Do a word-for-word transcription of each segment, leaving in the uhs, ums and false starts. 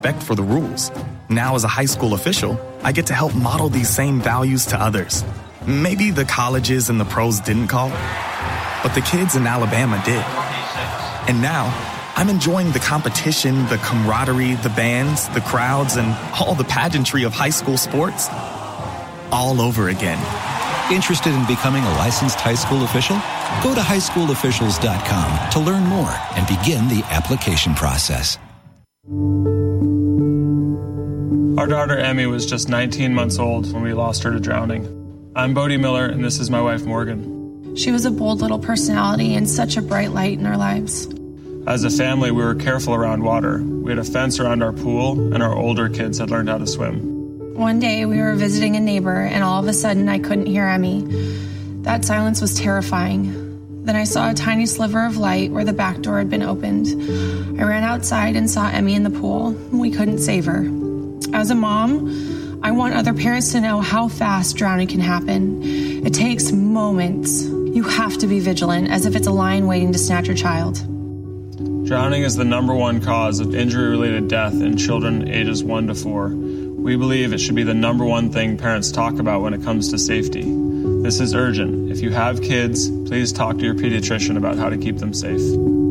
respect for the rules. Now as a high school official, I get to help model these same values to others. Maybe the colleges and the pros didn't call, but the kids in Alabama did. And now, I'm enjoying the competition, the camaraderie, the bands, the crowds, and all the pageantry of high school sports all over again. Interested in becoming a licensed high school official? Go to high school officials dot com to learn more and begin the application process. Our daughter Emmy was just nineteen months old when we lost her to drowning. I'm Bodie Miller, and this is my wife Morgan. She was a bold little personality and such a bright light in our lives. As a family, we were careful around water. We had a fence around our pool, and our older kids had learned how to swim. One day, we were visiting a neighbor, and all of a sudden, I couldn't hear Emmy. That silence was terrifying. Then I saw a tiny sliver of light where the back door had been opened. I ran outside and saw Emmy in the pool. We couldn't save her. As a mom, I want other parents to know how fast drowning can happen. It takes moments. You have to be vigilant, as if it's a lion waiting to snatch your child. Drowning is the number one cause of injury-related death in children ages one to four. We believe it should be the number one thing parents talk about when it comes to safety. This is urgent. If you have kids, please talk to your pediatrician about how to keep them safe.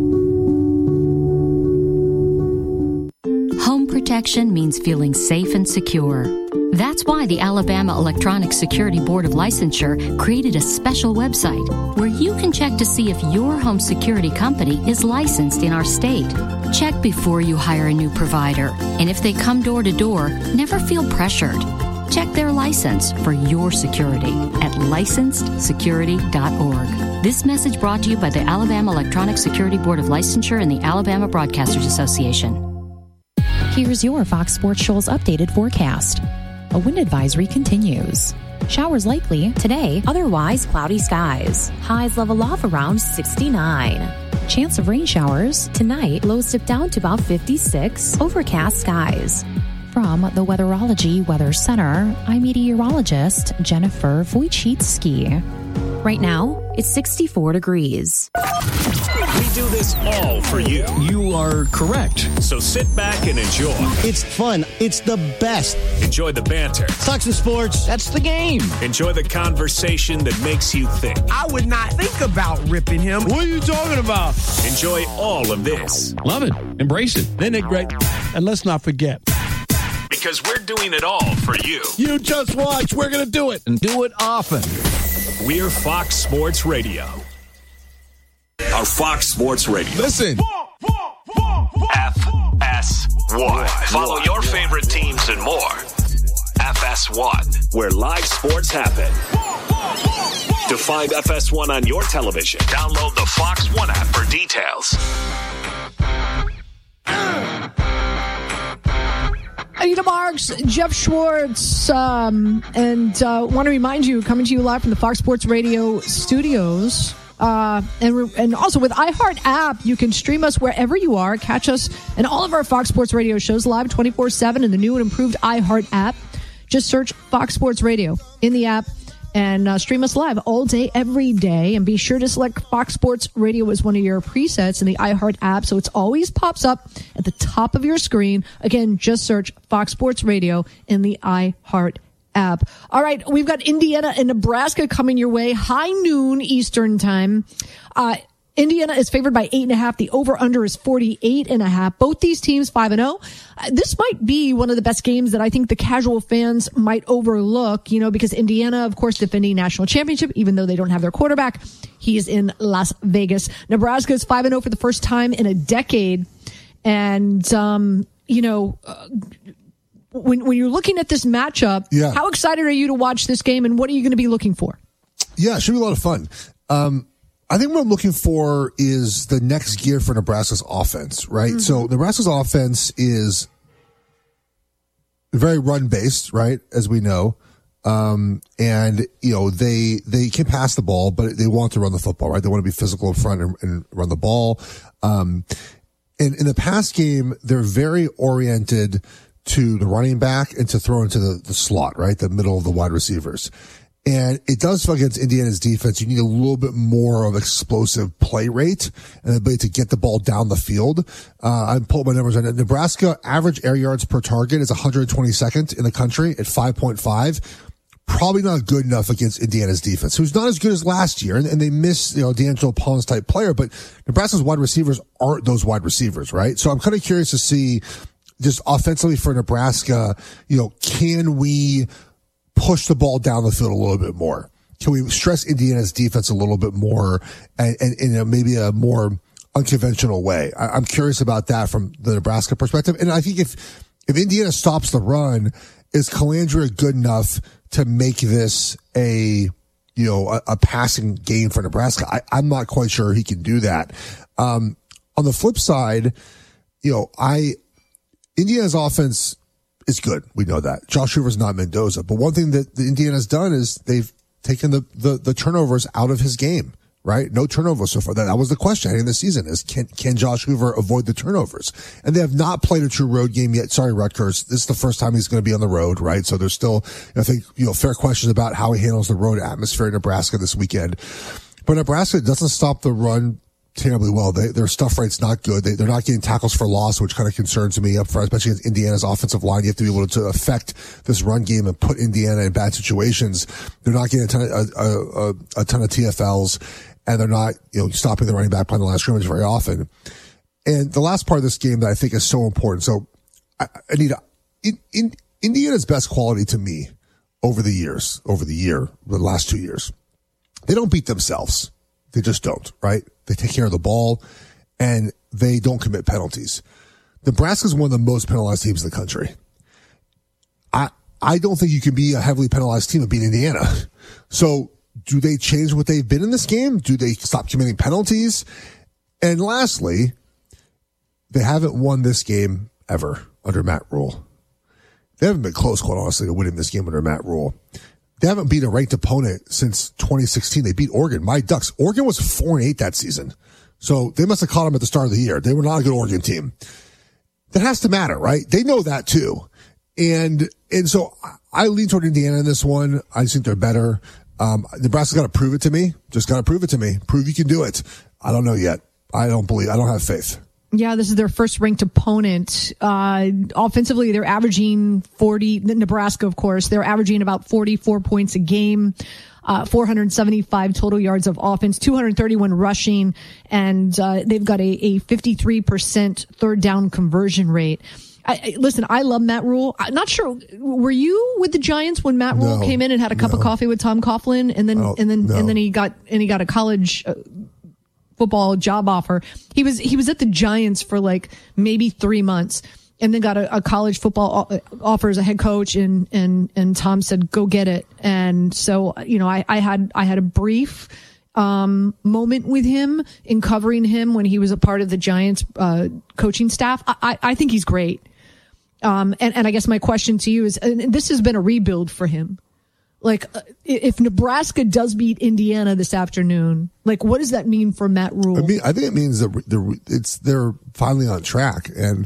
Home protection means feeling safe and secure. That's why the Alabama Electronic Security Board of Licensure created a special website where you can check to see if your home security company is licensed in our state. Check before you hire a new provider, and if they come door to door, never feel pressured. Check their license for your security at licensed security dot org. This message brought to you by the Alabama Electronic Security Board of Licensure and the Alabama Broadcasters Association. Here's your Fox Sports Shoals updated forecast. A wind advisory continues. Showers likely today, otherwise cloudy skies. Highs level off around sixty-nine. Chance of rain showers tonight, lows dip down to about fifty-six. Overcast skies. From the Weatherology Weather Center, I'm meteorologist Jennifer Wojcicki. Right now, it's sixty-four degrees. We do this all for you. You are correct. So sit back and enjoy. It's fun. It's the best. Enjoy the banter. Talk some sports. That's the game. Enjoy the conversation that makes you think. I would not think about ripping him. What are you talking about? Enjoy all of this. Love it. Embrace it. Isn't it great? And let's not forget. Because we're doing it all for you. You just watch. We're going to do it. And do it often. We're Fox Sports Radio. Our Fox Sports Radio. Listen. F S one. Follow your favorite teams and more. F S one, where live sports happen. To find F S one on your television, download the Fox One app for details. Anita Marks, Jeff Schwartz, um, and uh, want to remind you, coming to you live from the Fox Sports Radio studios. Uh, and and also with iHeart app, you can stream us wherever you are. Catch us and all of our Fox Sports Radio shows live twenty-four seven in the new and improved iHeart app. Just search Fox Sports Radio in the app and uh, stream us live all day, every day. And be sure to select Fox Sports Radio as one of your presets in the iHeart app, so it always pops up at the top of your screen. Again, just search Fox Sports Radio in the iHeart app. All right, we've got Indiana and Nebraska coming your way. High noon Eastern time. Uh, Indiana is favored by eight and a half. The over-under is forty-eight and a half. Both these teams five and oh. Uh, this might be one of the best games that I think the casual fans might overlook, you know, because Indiana, of course, defending national championship, even though they don't have their quarterback. He is in Las Vegas. Nebraska is five and oh for the first time in a decade. And, um, you know, uh, when, when you're looking at this matchup, yeah. How excited are you to watch this game, and what are you going to be looking for? Yeah, it should be a lot of fun. Um, I think what I'm looking for is the next gear for Nebraska's offense, right? Mm-hmm. So Nebraska's offense is very run-based, right, as we know. Um, and, you know, they they can pass the ball, but they want to run the football, right? They want to be physical in front and, and run the ball. Um, and in the pass game, they're very oriented to the running back and to throw into the, the slot, right, the middle of the wide receivers. And it does feel against Indiana's defense, you need a little bit more of explosive play rate and the ability to get the ball down the field. Uh, I pulled my numbers on it. Nebraska average air yards per target is one hundred twenty-second in the country at five point five. Probably not good enough against Indiana's defense, who's not as good as last year. And, and they miss, you know, D'Angelo Pons type player, but Nebraska's wide receivers aren't those wide receivers, right? So I'm kind of curious to see just offensively for Nebraska, you know, can we push the ball down the field a little bit more? Can we stress Indiana's defense a little bit more and, and in a, maybe a more unconventional way? I, I'm curious about that from the Nebraska perspective. And I think if, if Indiana stops the run, is Calandria good enough to make this a, you know, a, a passing game for Nebraska? I, I'm not quite sure he can do that. Um, on the flip side, you know, I, Indiana's offense is good. We know that. Josh Hoover's not Mendoza. But one thing that the Indiana's done is they've taken the, the, the turnovers out of his game, right? No turnovers so far. That, that was the question in the season is can, can Josh Hoover avoid the turnovers? And they have not played a true road game yet. Sorry, Rutgers. This is the first time he's going to be on the road, right? So there's still, I think, you know, fair questions about how he handles the road atmosphere in Nebraska this weekend. But Nebraska doesn't stop the run terribly well. They, their stuff rate's not good. They, they're not getting tackles for loss, which kind of concerns me up front, especially against Indiana's offensive line. You have to be able to affect this run game and put Indiana in bad situations. They're not getting a ton of, a, a, a ton of T F Ls, and they're not, you know, stopping the running back playing the line of scrimmage very often. And the last part of this game that I think is so important. So, I, I need in, in Indiana's best quality to me over the years, over the year, the last two years, they don't beat themselves. They just don't, right? They take care of the ball and they don't commit penalties. Nebraska is one of the most penalized teams in the country. I, I don't think you can be a heavily penalized team and beat Indiana. So do they change what they've been in this game? Do they stop committing penalties? And lastly, they haven't won this game ever under Matt Rule. They haven't been close, quite honestly, to winning this game under Matt Rule. They haven't beat a ranked opponent since twenty sixteen. They beat Oregon. My Ducks. Oregon was four and eight that season. So they must have caught them at the start of the year. They were not a good Oregon team. That has to matter, right? They know that too. And, and so I lean toward Indiana in this one. I just think they're better. Um, Nebraska's got to prove it to me. Just got to prove it to me. Prove you can do it. I don't know yet. I don't believe, I don't have faith. Yeah, this is their first ranked opponent. Uh, offensively, they're averaging forty, Nebraska, of course, they're averaging about forty-four points a game, uh, four hundred seventy-five total yards of offense, two hundred thirty-one rushing, and, uh, they've got a, a fifty-three percent third down conversion rate. I, I, listen, I love Matt Rule. I'm not sure. Were you with the Giants when Matt Rule no, came in and had a cup no. of coffee with Tom Coughlin, and then, and then, no. and then he got, and he got a college, uh, football job offer. He was he was at the Giants for like maybe three months, and then got a, a college football offer as a head coach. And and and Tom said, "Go get it." And so, you know, I, I had I had a brief um, moment with him in covering him when he was a part of the Giants uh, coaching staff. I, I I think he's great. Um, and and I guess my question to you is, and this has been a rebuild for him. Like, if Nebraska does beat Indiana this afternoon, like, what does that mean for Matt Rule? I mean, I think it means that they're, it's, they're finally on track. And,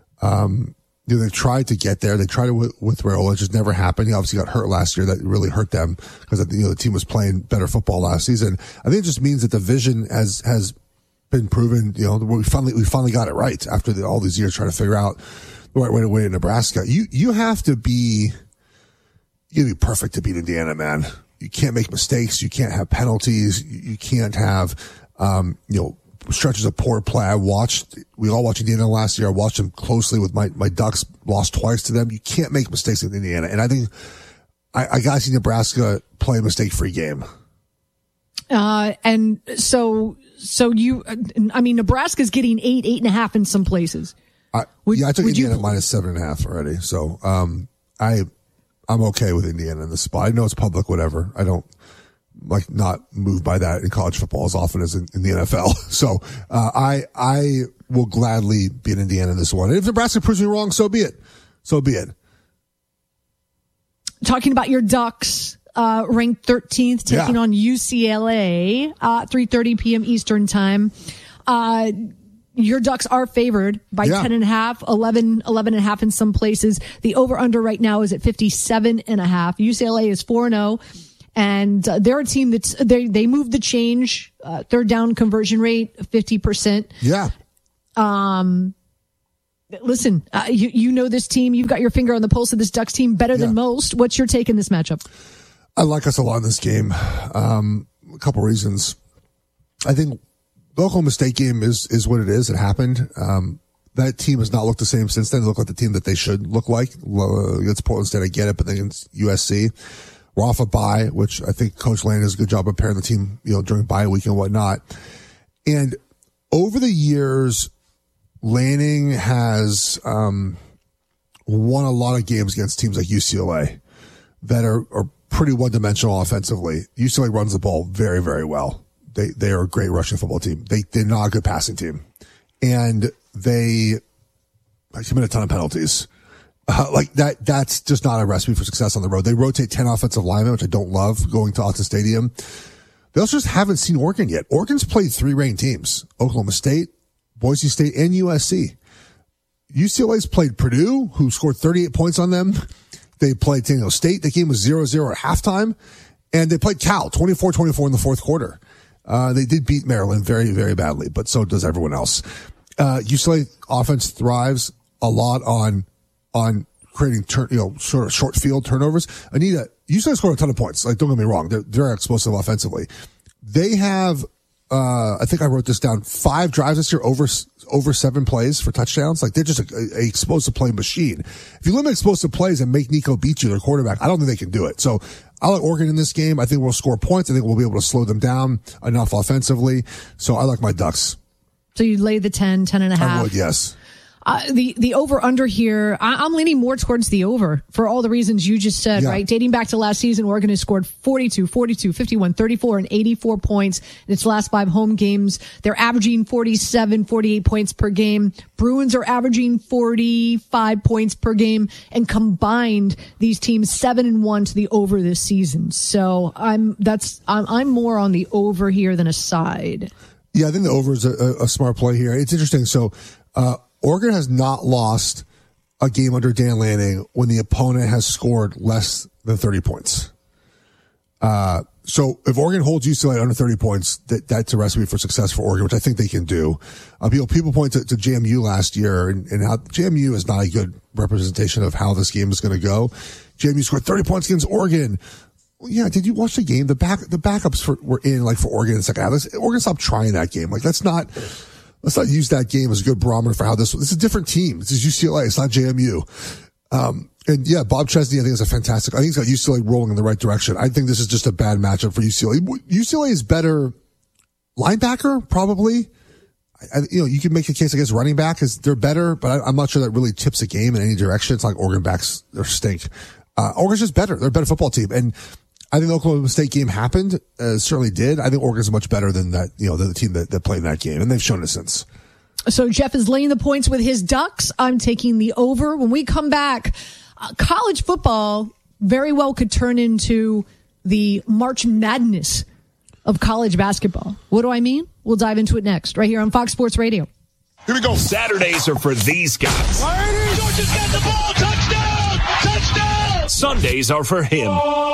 um, you know, they've tried to get there. They tried it with, with Raiola. It just never happened. He obviously got hurt last year. That really hurt them because, you know, the team was playing better football last season. I think it just means that the vision has, has been proven, you know, we finally, we finally got it right after the, all these years trying to figure out the right way to win in Nebraska. You, you have to be, you gotta be perfect to beat Indiana, man. You can't make mistakes. You can't have penalties. You can't have, um, you know, stretches of poor play. I watched, we all watched Indiana last year. I watched them closely with my, my Ducks, lost twice to them. You can't make mistakes with Indiana. And I think I, I gotta see Nebraska play a mistake-free game. Uh, and so, so you, I mean, Nebraska's getting eight, eight and a half in some places. I, would, yeah, I took Indiana you, minus seven and a half already. So, um, I, I'm okay with Indiana in this spot. I know it's public, whatever. I don't like not moved by that in college football as often as in, in the N F L. So, uh, I, I will gladly be in Indiana in this one. And if Nebraska proves me wrong, so be it. So be it. Talking about your Ducks, uh, ranked thirteenth, taking yeah. on U C L A, uh, three thirty p.m. Eastern time. Uh, Your Ducks are favored by yeah. ten and a half, eleven, eleven and a half in some places. The over under right now is at fifty-seven and a half. U C L A is four and oh And uh, they're a team that's they they moved the change, uh, third down conversion rate fifty percent. Yeah. Um. Listen, uh, you you know this team. You've got your finger on the pulse of this Ducks team better Yeah. than most. What's your take in this matchup? I like us a lot in this game. Um, a couple reasons. I think the Oklahoma State game is is what it is. It happened. Um, that team has not looked the same since then. They look like the team that they should look like. Uh, against Portland State, I get it, but then against U S C, we're off a bye, which I think Coach Lane does a good job of preparing the team, you know, during bye week and whatnot. And over the years, Lanning has um, won a lot of games against teams like U C L A that are, are pretty one-dimensional offensively. U C L A runs the ball very, very well. They they are a great rushing football team. They, they're not a good passing team. And they commit a ton of penalties. Uh, like that, that's just not a recipe for success on the road. They rotate ten offensive linemen, which I don't love going to Autzen Stadium. They also just haven't seen Oregon yet. Oregon's played three ranked teams: Oklahoma State, Boise State, and U S C. U C L A's played Purdue, who scored thirty-eight points on them. They played San Diego State. The game was zero zero at halftime. And they played Cal, twenty-four twenty-four in the fourth quarter. Uh, they did beat Maryland very, very badly, but so does everyone else. Uh, U C L A offense thrives a lot on, on creating turn, you know, sort of short field turnovers. Anita, U C L A scored a ton of points. Like, don't get me wrong. They're, they're explosive offensively. They have, uh, I think I wrote this down, five drives this year over, over seven plays for touchdowns. Like, they're just a, a explosive play machine. If you limit explosive plays and make Nico beat you, their quarterback, I don't think they can do it. So I like Oregon in this game. I think we'll score points. I think we'll be able to slow them down enough offensively. So I like my Ducks. So you lay the ten, ten and a half. I would, yes. Uh, the, the over under here, I, I'm leaning more towards the over for all the reasons you just said, Yeah. right? Dating back to last season, Oregon has scored forty-two, forty-two, fifty-one, thirty-four, and eighty-four points in its last five home games. They're averaging forty-seven, forty-eight points per game. Bruins are averaging forty-five points per game, and combined, these teams seven and one to the over this season. So I'm, that's, I'm, I'm more on the over here than a side. Yeah, I think the over is a, a smart play here. It's interesting. So, uh, Oregon has not lost a game under Dan Lanning when the opponent has scored less than thirty points. Uh, so if Oregon holds U C L A under thirty points, that, that's a recipe for success for Oregon, which I think they can do. Uh, people, people point to, to J M U last year, and, and how J M U is not a good representation of how this game is going to go. J M U scored thirty points against Oregon. Well, yeah, did you watch the game? The back, the backups for, were in, like, for Oregon. It's like, ah, let's, Oregon stopped trying that game. Like, let's not, let's not use that game as a good barometer for how this, this is a different team. This is U C L A. It's not J M U. Um, and yeah, Bob Chesney, I think is a fantastic, I think he's got U C L A rolling in the right direction. I think this is just a bad matchup for U C L A. U C L A is better linebacker, probably. I, you know, you can make a case against running back because they're better, but I, I'm not sure that really tips a game in any direction. It's like Oregon backs, they're stink. Uh, Oregon's just better. They're a better football team. And I think the Oklahoma State game happened, uh, certainly did. I think Oregon's much better than that, you know, than the team that, that played in that game, and they've shown it since. So Jeff is laying the points with his Ducks. I'm taking the over. When we come back, uh, college football very well could turn into the March Madness of college basketball. What do I mean? We'll dive into it next, right here on Fox Sports Radio. Here we go. Saturdays are for these guys. Georgia's got the ball. Touchdown! Touchdown! Sundays are for him.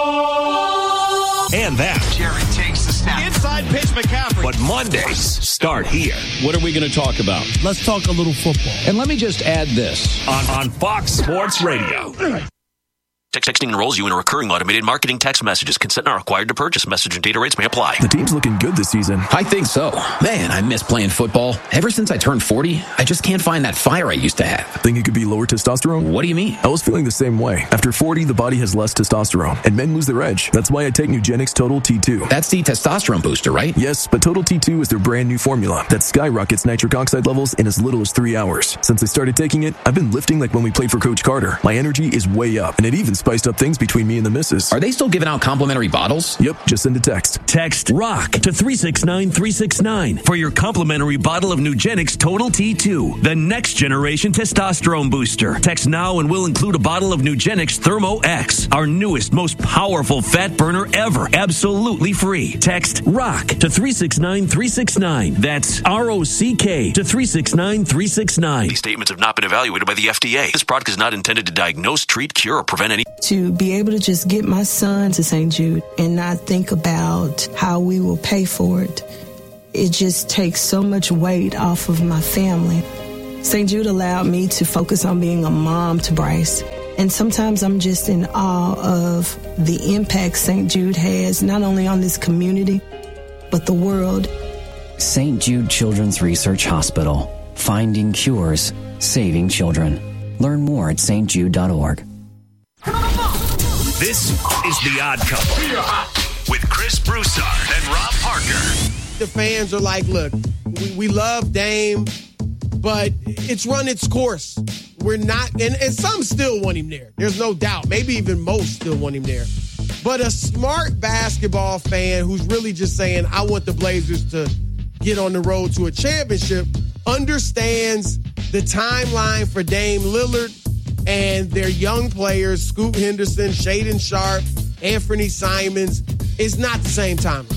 And that. Jerry takes the snap. Inside pitch, McCaffrey. But Mondays start here. What are we going to talk about? Let's talk a little football. And let me just add this. On, on Fox Sports Radio. Texting enrolls you in a recurring automated marketing text messages. Consent not required to purchase. Message and data rates may apply. The team's looking good this season. I think so. Man, I miss playing football. Ever since I turned forty, I just can't find that fire I used to have. Think it could be lower testosterone? What do you mean? I was feeling the same way. After forty, the body has less testosterone, and men lose their edge. That's why I take Nugenix Total T two. That's the testosterone booster, right? Yes, but Total T two is their brand new formula that skyrockets nitric oxide levels in as little as three hours. Since I started taking it, I've been lifting like when we played for Coach Carter. My energy is way up, and it even spiced up things between me and the missus. Are they still giving out complimentary bottles? Yep, just send a text. Text ROCK to three six nine three six nine for your complimentary bottle of Nugenix Total T two, the next generation testosterone booster. Text now and we'll include a bottle of Nugenix Thermo X, our newest, most powerful fat burner ever, absolutely free. Text ROCK to three six nine three six nine. That's R O C K to three six nine three six nine. These statements have not been evaluated by the F D A. This product is not intended to diagnose, treat, cure, or prevent any... to be able to just get my son to Saint Jude and not think about how we will pay for it. It just takes so much weight off of my family. Saint Jude allowed me to focus on being a mom to Bryce. And sometimes I'm just in awe of the impact Saint Jude has, not only on this community, but the world. Saint Jude Children's Research Hospital. Finding cures, saving children. Learn more at s t jude dot org. This is The Odd Couple with Chris Broussard and Rob Parker. The fans are like, look, we, we love Dame, but it's run its course. We're not, and, and some still want him there. There's no doubt. Maybe even most still want him there. But a smart basketball fan who's really just saying, I want the Blazers to get on the road to a championship, understands the timeline for Dame Lillard and their young players, Scoot Henderson, Shaedon Sharpe, Anthony Simons, is not the same timeline.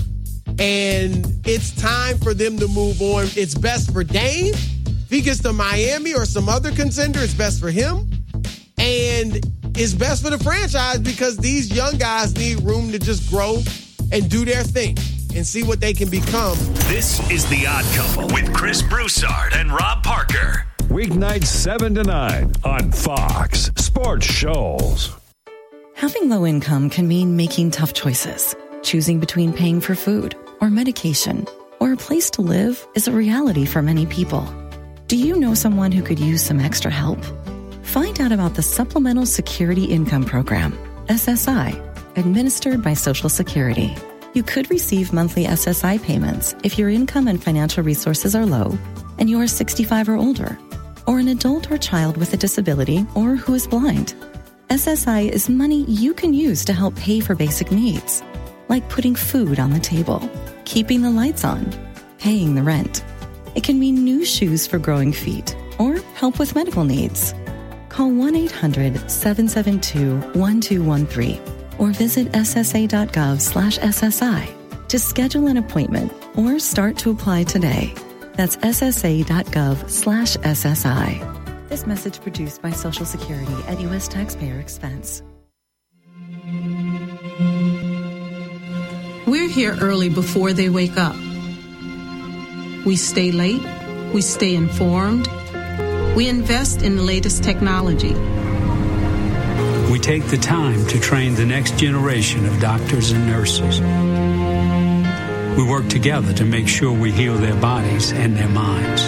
And it's time for them to move on. It's best for Dame. If he gets to Miami or some other contender, it's best for him. And it's best for the franchise because these young guys need room to just grow and do their thing and see what they can become. This is The Odd Couple with Chris Broussard and Rob Parker. Weeknights seven to nine on Fox Sports Shoals. Having low income can mean making tough choices. Choosing between paying for food or medication or a place to live is a reality for many people. Do you know someone who could use some extra help? Find out about the Supplemental Security Income Program, S S I, administered by Social Security. You could receive monthly S S I payments if your income and financial resources are low and you are sixty-five or older, or an adult or child with a disability or who is blind. S S I is money you can use to help pay for basic needs, like putting food on the table, keeping the lights on, paying the rent. It can mean new shoes for growing feet or help with medical needs. Call one eight hundred seven seven two one two one three or visit ssa.gov slash SSI to schedule an appointment or start to apply today. That's ssa.gov slash SSI. This message produced by Social Security at U S taxpayer expense. We're here early before they wake up. We stay late. We stay informed. We invest in the latest technology. We take the time to train the next generation of doctors and nurses. We work together to make sure we heal their bodies and their minds.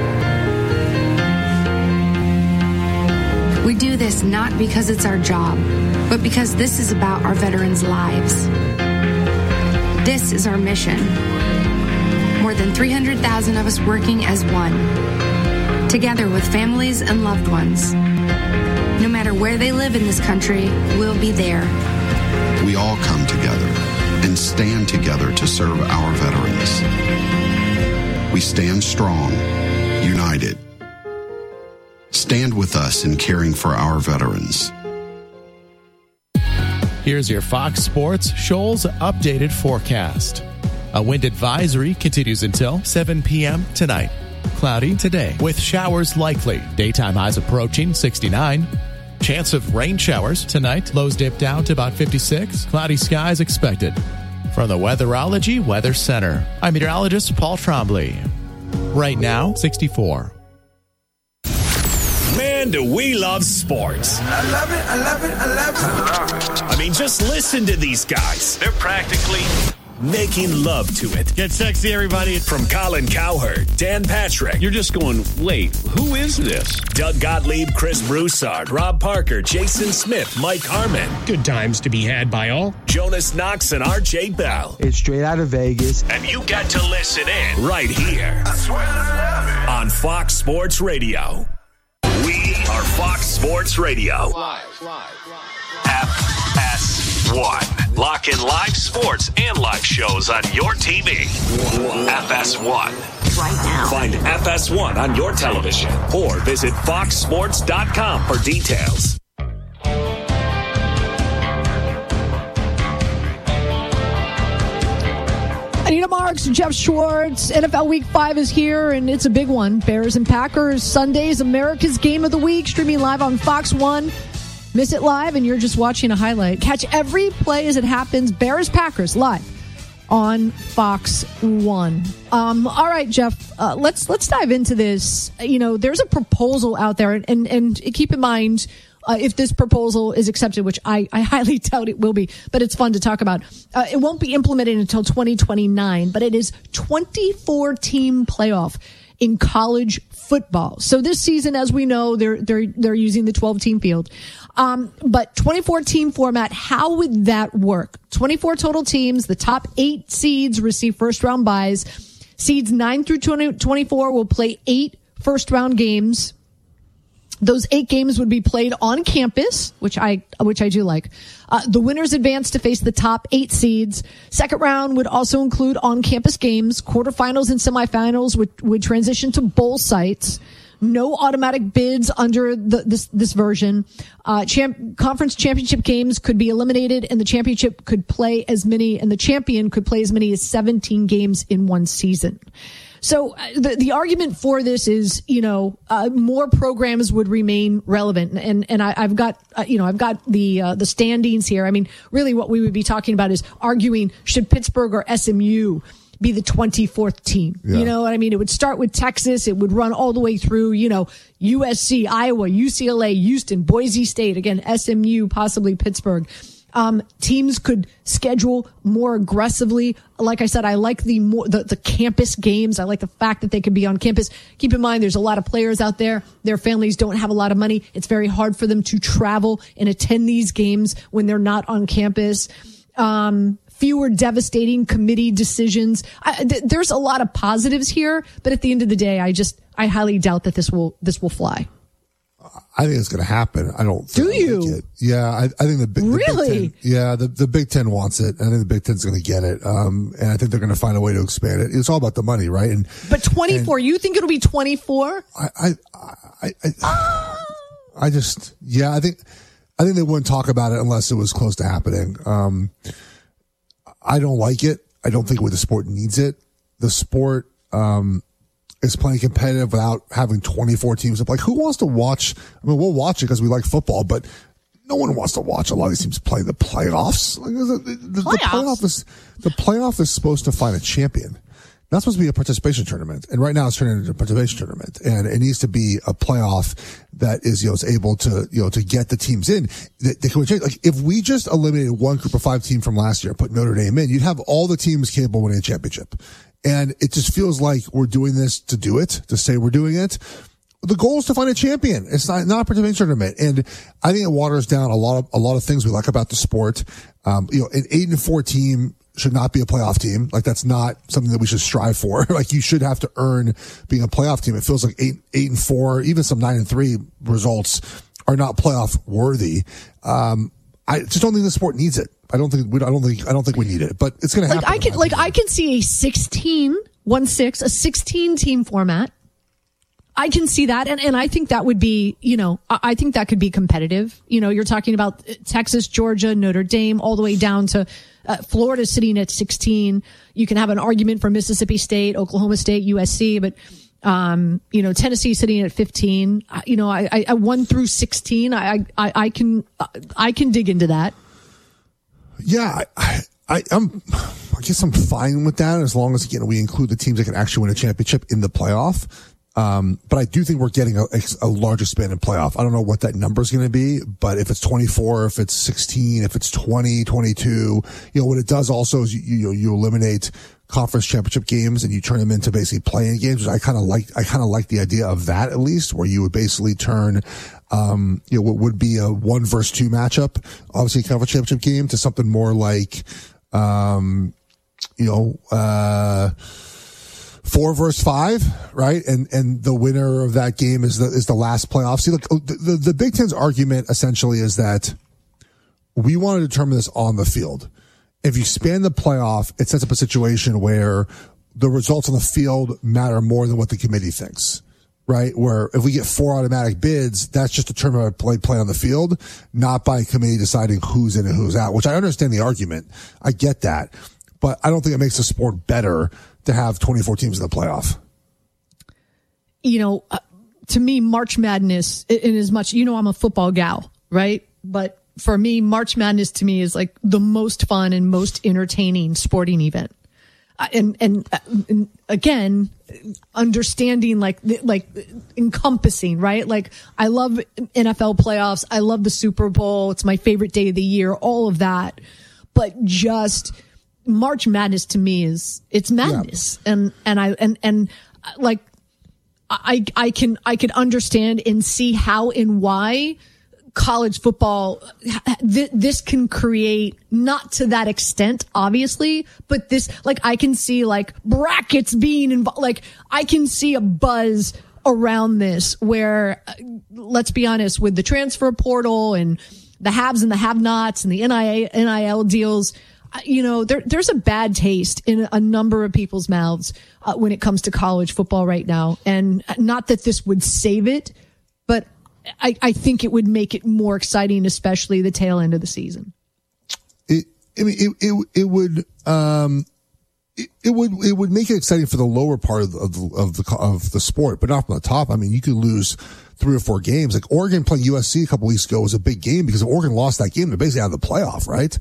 We do this not because it's our job, but because this is about our veterans' lives. This is our mission. More than three hundred thousand of us working as one, together with families and loved ones. No matter where they live in this country, we'll be there. We all come together and stand together to serve our veterans. We stand strong, united. Stand with us in caring for our veterans. Here's your Fox Sports Shoals updated forecast. A wind advisory continues until seven p.m. tonight. Cloudy today with showers likely. Daytime highs approaching sixty-nine. Chance of rain showers tonight. Lows dip down to about fifty-six. Cloudy skies expected. From the Weatherology Weather Center, I'm meteorologist Paul Trombley. Right now, sixty-four. Man, do we love sports. I love it, I love it, I love it. I love it. I mean, just listen to these guys. They're practically making love to it. Get sexy, everybody. From Colin Cowherd, Dan Patrick. You're just going, wait, who is this? Doug Gottlieb, Chris Broussard, Rob Parker, Jason Smith, Mike Harmon. Good times to be had by all. Jonas Knox and R J Bell. It's straight out of Vegas. And you get to listen in right here on Fox Sports Radio. We are Fox Sports Radio. Live, live, live. F S one. Lock in live sports and live shows on your T V. F S one. Right now. Find F S one on your television or visit fox sports dot com for details. Anita Marks, Jeff Schwartz. N F L Week five is here, and it's a big one. Bears and Packers, Sundays, America's Game of the Week, streaming live on Fox one. Miss it live and you're just watching a highlight. Catch every play as it happens. Bears Packers live on Fox one. Um, all right, Jeff, uh, let's let's dive into this. You know, there's a proposal out there, and, and, and keep in mind, uh, if this proposal is accepted, which I, I highly doubt it will be, but it's fun to talk about. Uh, it won't be implemented until twenty twenty-nine, but it is twenty-four team playoff in college football. So this season, as we know, they're they're they're using the twelve team field. Um, but twenty-four team format, how would that work? twenty-four total teams, the top eight seeds receive first round byes. Seeds nine through twenty, twenty-four will play eight first round games. Those eight games would be played on campus, which I which I do like. Uh, the winners advance to face the top eight seeds. Second round would also include on-campus games. Quarterfinals and semifinals would, would transition to bowl sites. No automatic bids under the, this this version. Uh, champ, conference championship games could be eliminated, and the championship could play as many, and the champion could play as many as seventeen games in one season. So uh, the the argument for this is, you know, uh, more programs would remain relevant, and and I, I've got uh, you know I've got the uh, the standings here. I mean, really, what we would be talking about is arguing, should Pittsburgh or S M U be the twenty-fourth team? Yeah. You know what I mean? It would start with Texas. It would run all the way through, you know, U S C, Iowa, U C L A, Houston, Boise State, again, S M U, possibly Pittsburgh. Um, teams could schedule more aggressively. Like I said, I like the more, the, the campus games. I like the fact that they could be on campus. Keep in mind, there's a lot of players out there. Their families don't have a lot of money. It's very hard for them to travel and attend these games when they're not on campus. Um, fewer devastating committee decisions. I, th- there's a lot of positives here, but at the end of the day, I just, I highly doubt that this will, this will fly. I think it's going to happen. I don't think Do you? Like it. Yeah, I, I think the, the really? Big Ten, yeah, the, the Big Ten wants it. I think the Big Ten's going to get it. Um, and I think they're going to find a way to expand it. It's all about the money, right? And But twenty-four, and you think it'll be twenty-four? I, I, I, I, ah. I just, yeah, I think, I think they wouldn't talk about it unless it was close to happening. Um, I don't like it. I don't think the sport needs it. The sport, um, is playing competitive without having twenty-four teams. Like, who wants to watch? I mean, we'll watch it because we like football, but no one wants to watch a lot of these teams play the playoffs. Like, the, the, the playoff is the playoff is supposed to find a champion. Not supposed to be a participation tournament, and right now it's turning into a participation tournament, and it needs to be a playoff that is, you know, is able to, you know, to get the teams in. They, they can change. Like, if we just eliminated one group of five team from last year, put Notre Dame in, you'd have all the teams capable of winning a championship. And it just feels like we're doing this to do it, to say we're doing it. The goal is to find a champion. It's not, not a participation tournament. And I think it waters down a lot of, a lot of things we like about the sport. Um, you know, an eight and four team should not be a playoff team. Like, that's not something that we should strive for. Like, you should have to earn being a playoff team. It feels like eight, eight and four, even some nine and three results are not playoff worthy. Um, I just don't think the sport needs it. I don't think we. I don't think. I don't think we need it. But it's going to happen. Like I can. Like I can see a sixteen, one six, a sixteen team format. I can see that, and and I think that would be. You know, I, I think that could be competitive. You know, you're talking about Texas, Georgia, Notre Dame, all the way down to uh, Florida sitting at sixteen. You can have an argument for Mississippi State, Oklahoma State, U S C, but. Um, you know, Tennessee sitting at fifteen. Uh, you know, I, I, I one through sixteen. I, I, I can, I can dig into that. Yeah, I, I, I'm, I guess I'm fine with that as long as, you know, we include the teams that can actually win a championship in the playoff. Um, but I do think we're getting a, a larger span in playoff. I don't know what that number is going to be, but if it's twenty-four, if it's sixteen, if it's twenty, twenty-two, you know, what it does also is you, you, you eliminate conference championship games and you turn them into basically playing games. Which I kind of like, I kind of like the idea of that, at least, where you would basically turn, um, you know, what would be a one versus two matchup, obviously a conference championship game, to something more like, um, you know, uh, four versus five, right? And, and the winner of that game is the, is the last playoff. See, look, the, the, the Big Ten's argument essentially is that we want to determine this on the field. If you span the playoff, it sets up a situation where the results on the field matter more than what the committee thinks, right? Where if we get four automatic bids, that's just determined by play, play on the field, not by a committee deciding who's in and who's out, which I understand the argument. I get that. But I don't think it makes the sport better to have twenty-four teams in the playoff. You know, uh, to me, March Madness, in as much, you know, I'm a football gal, right? but for me, March Madness to me is like the most fun and most entertaining sporting event. Uh, and, and, uh, and again, understanding like, like encompassing, right? Like I love N F L playoffs. I love the Super Bowl. It's my favorite day of the year, all of that. But just March Madness to me is, it's madness. Yeah. And, and I, and, and like, I, I can, I can understand and see how and why college football, th- this can create, not to that extent, obviously, but this, like, I can see like brackets being involved. Like I can see a buzz around this where, uh, let's be honest, with the transfer portal and the haves and the have-nots and the N I L deals, you know, there, there's a bad taste in a number of people's mouths uh, when it comes to college football right now. And not that this would save it, but I, I think it would make it more exciting, especially the tail end of the season. It, I mean, it, it, it would, um, it, it would, it would make it exciting for the lower part of the, of the, of the, of the sport, but not from the top. I mean, you could lose three or four games. Like Oregon playing U S C a couple weeks ago was a big game because if Oregon lost that game, they're basically out of the playoff, right?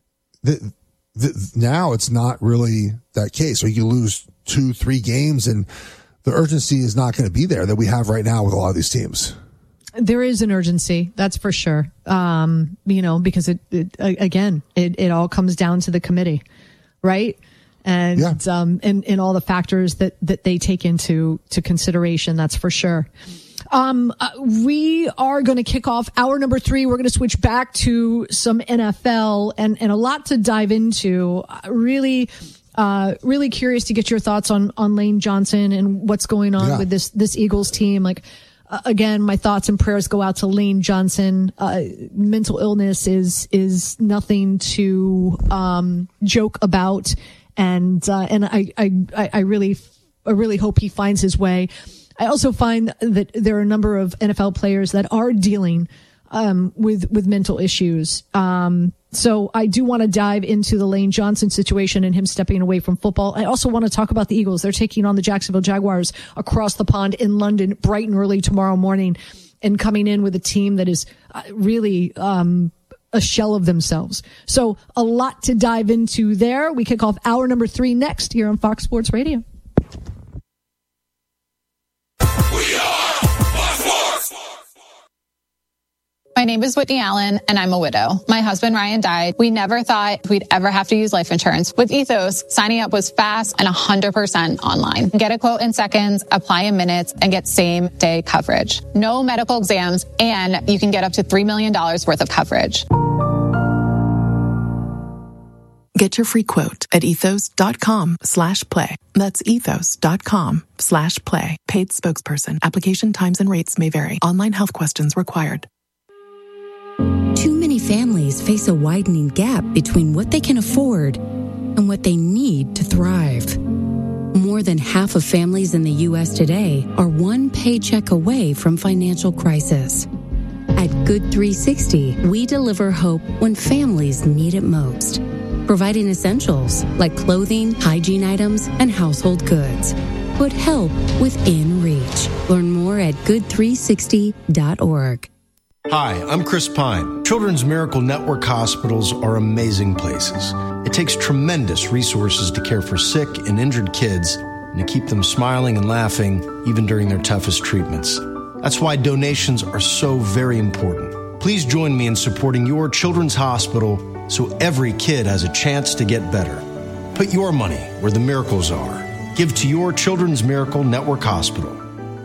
The, the, now it's not really that case. Or you lose two, three games and the urgency is not going to be there that we have right now with a lot of these teams. There is an urgency, that's for sure. Um, you know, because it, it again, it, it all comes down to the committee, right? And, yeah. um, and, and all the factors that, that they take into, to consideration, that's for sure. Um, uh, we are going to kick off hour number three. We're going to switch back to some N F L and, and a lot to dive into. Really, uh, really curious to get your thoughts on, on Lane Johnson and what's going on yeah. with this, this Eagles team. Like, Uh, again, my thoughts and prayers go out to Lane Johnson. Uh, mental illness is, is nothing to, um, joke about. And, uh, and I, I, I really, I really hope he finds his way. I also find that there are a number of N F L players that are dealing, um, with, with mental issues. Um, so I do want to dive into the Lane Johnson situation and him stepping away from football. I also want to talk about the Eagles. They're taking on the Jacksonville Jaguars across the pond in London bright and early tomorrow morning and coming in with a team that is really, um, a shell of themselves. So a lot to dive into there. We kick off hour number three next here on Fox Sports Radio. We are Fox Sports. My name is Whitney Allen, and I'm a widow. My husband, Ryan, died. We never thought we'd ever have to use life insurance. With Ethos, signing up was fast and one hundred percent online. Get a quote in seconds, apply in minutes, and get same-day coverage. No medical exams, and you can get up to three million dollars worth of coverage. Get your free quote at ethos.com slash play. That's ethos.com slash play. Paid spokesperson. Application times and rates may vary. Online health questions required. Too many families face a widening gap between what they can afford and what they need to thrive. More than half of families in the U S today are one paycheck away from financial crisis. At Good three sixty, we deliver hope when families need it most, providing essentials like clothing, hygiene items, and household goods. Put help within reach. Learn more at good three sixty dot org. Hi, I'm Chris Pine. Children's Miracle Network hospitals are amazing places. It takes tremendous resources to care for sick and injured kids and to keep them smiling and laughing even during their toughest treatments. That's why donations are so very important. Please join me in supporting your children's hospital so every kid has a chance to get better. Put your money where the miracles are. Give to your Children's Miracle Network Hospital.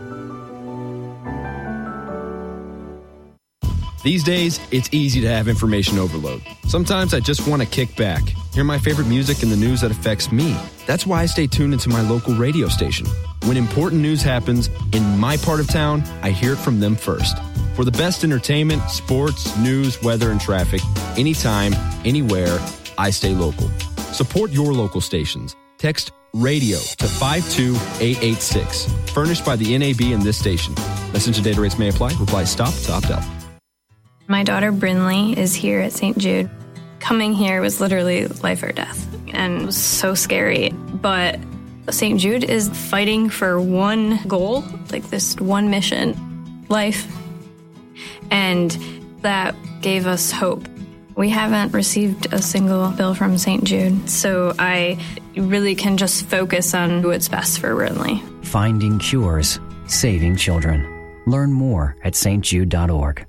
These days, it's easy to have information overload. Sometimes I just want to kick back, hear my favorite music and the news that affects me. That's why I stay tuned into my local radio station. When important news happens in my part of town, I hear it from them first. For the best entertainment, sports, news, weather, and traffic, anytime, anywhere, I stay local. Support your local stations. Text RADIO to five two eight eight six. Furnished by the N A B and this station. Message and data rates may apply. Reply STOP to opt out. My daughter Brinley is here at Saint Jude. Coming here was literally life or death, and it was so scary. But Saint Jude is fighting for one goal, like this one mission, life. And that gave us hope. We haven't received a single bill from Saint Jude, so I really can just focus on what's best for Brinley. Finding cures, saving children. Learn more at s t jude dot org.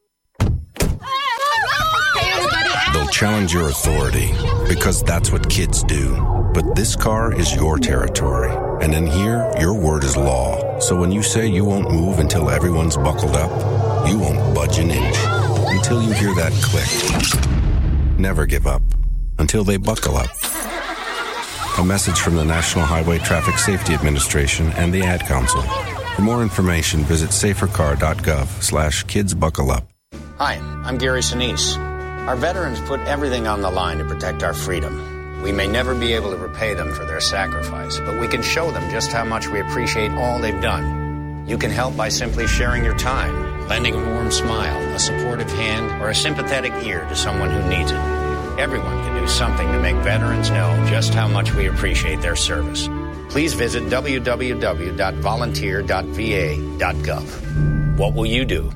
They'll challenge your authority because that's what kids do. But this car is your territory. And in here, your word is law. So when you say you won't move until everyone's buckled up, you won't budge an inch until you hear that click. Never give up until they buckle up. A message from the National Highway Traffic Safety Administration and the Ad Council. For more information, visit safercar.gov slash kids buckle up. Hi, I'm Gary Sinise. Our veterans put everything on the line to protect our freedom. We may never be able to repay them for their sacrifice, but we can show them just how much we appreciate all they've done. You can help by simply sharing your time, lending a warm smile, a supportive hand, or a sympathetic ear to someone who needs it. Everyone can do something to make veterans know just how much we appreciate their service. Please visit w w w dot volunteer dot v a dot gov. What will you do?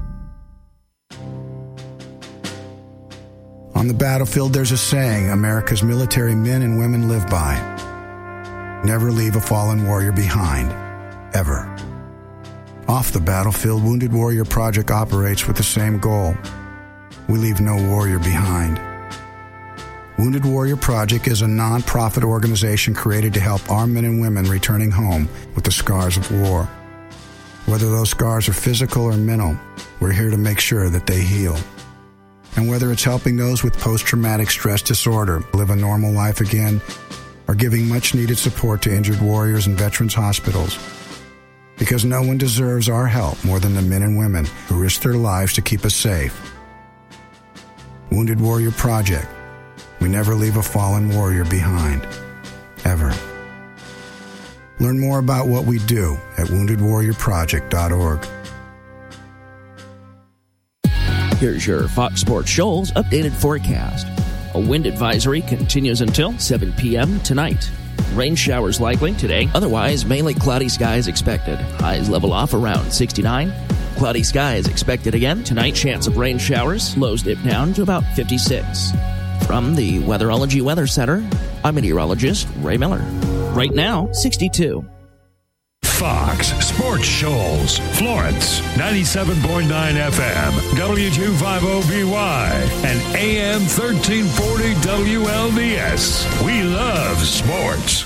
On the battlefield, there's a saying America's military men and women live by. Never leave a fallen warrior behind, ever. Off the battlefield, Wounded Warrior Project operates with the same goal. We leave no warrior behind. Wounded Warrior Project is a non-profit organization created to help our men and women returning home with the scars of war. Whether those scars are physical or mental, we're here to make sure that they heal. And whether it's helping those with post-traumatic stress disorder live a normal life again, or giving much-needed support to injured warriors in veterans' hospitals. Because no one deserves our help more than the men and women who risk their lives to keep us safe. Wounded Warrior Project. We never leave a fallen warrior behind. Ever. Learn more about what we do at wounded warrior project dot org. Here's your Fox Sports Shoals updated forecast. A wind advisory continues until seven p.m. tonight. Rain showers likely today, otherwise mainly cloudy skies expected. Highs level off around sixty-nine. Cloudy skies expected again tonight. Chance of rain showers. Lows dip down to about fifty-six. From the Weatherology Weather Center, I'm meteorologist Ray Miller. Right now, sixty-two. Fox Sports Shoals, Florence, ninety-seven point nine F M, W two fifty B Y, and A M thirteen forty W L D S. We love sports.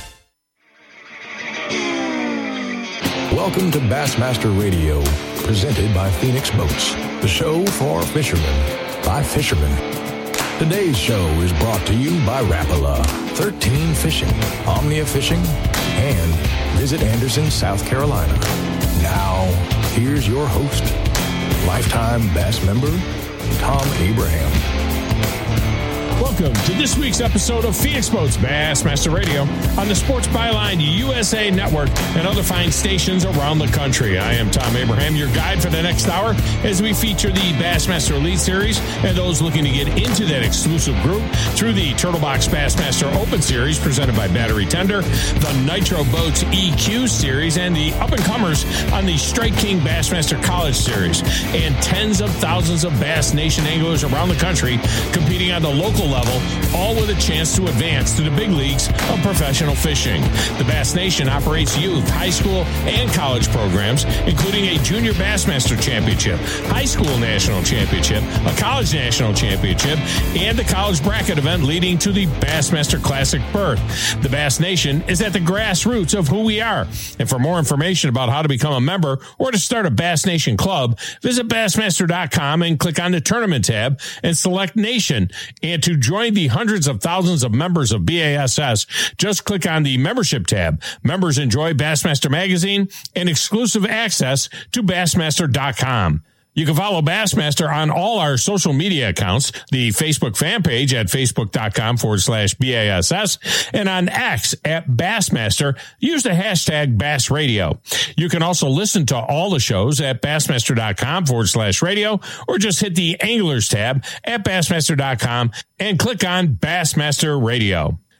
Welcome to Bassmaster Radio, presented by Phoenix Boats, the show for fishermen, by fishermen. Today's show is brought to you by Rapala, thirteen Fishing, Omnia Fishing, and Visit Anderson, South Carolina. Now, here's your host, lifetime Bass member, Tom Abraham. Welcome to this week's episode of Phoenix Boats Bassmaster Radio on the Sports Byline U S A Network and other fine stations around the country. I am Tom Abraham, your guide for the next hour as we feature the Bassmaster Elite Series and those looking to get into that exclusive group through the Turtle Box Bassmaster Open Series presented by Battery Tender, the Nitro Boats E Q Series, and the up-and-comers on the Strike King Bassmaster College Series, and tens of thousands of Bass Nation anglers around the country competing on the local level, all with a chance to advance to the big leagues of professional fishing. The Bass Nation operates youth, high school, and college programs, including a Junior Bassmaster Championship, High School National Championship, a College National Championship, and a college bracket event leading to the Bassmaster Classic berth. The Bass Nation is at the grassroots of who we are. And for more information about how to become a member or to start a Bass Nation club, visit bassmaster dot com and click on the Tournament tab and select Nation. And to join the hundreds of thousands of members of B A S S, just click on the Membership tab. Members enjoy Bassmaster Magazine and exclusive access to bassmaster dot com. You can follow Bassmaster on all our social media accounts, the Facebook fan page at facebook.com forward slash BASS, and on X at Bassmaster. Use the hashtag Bass Radio. You can also listen to all the shows at bassmaster.com forward slash radio, or just hit the Anglers tab at bassmaster dot com and click on Bassmaster Radio.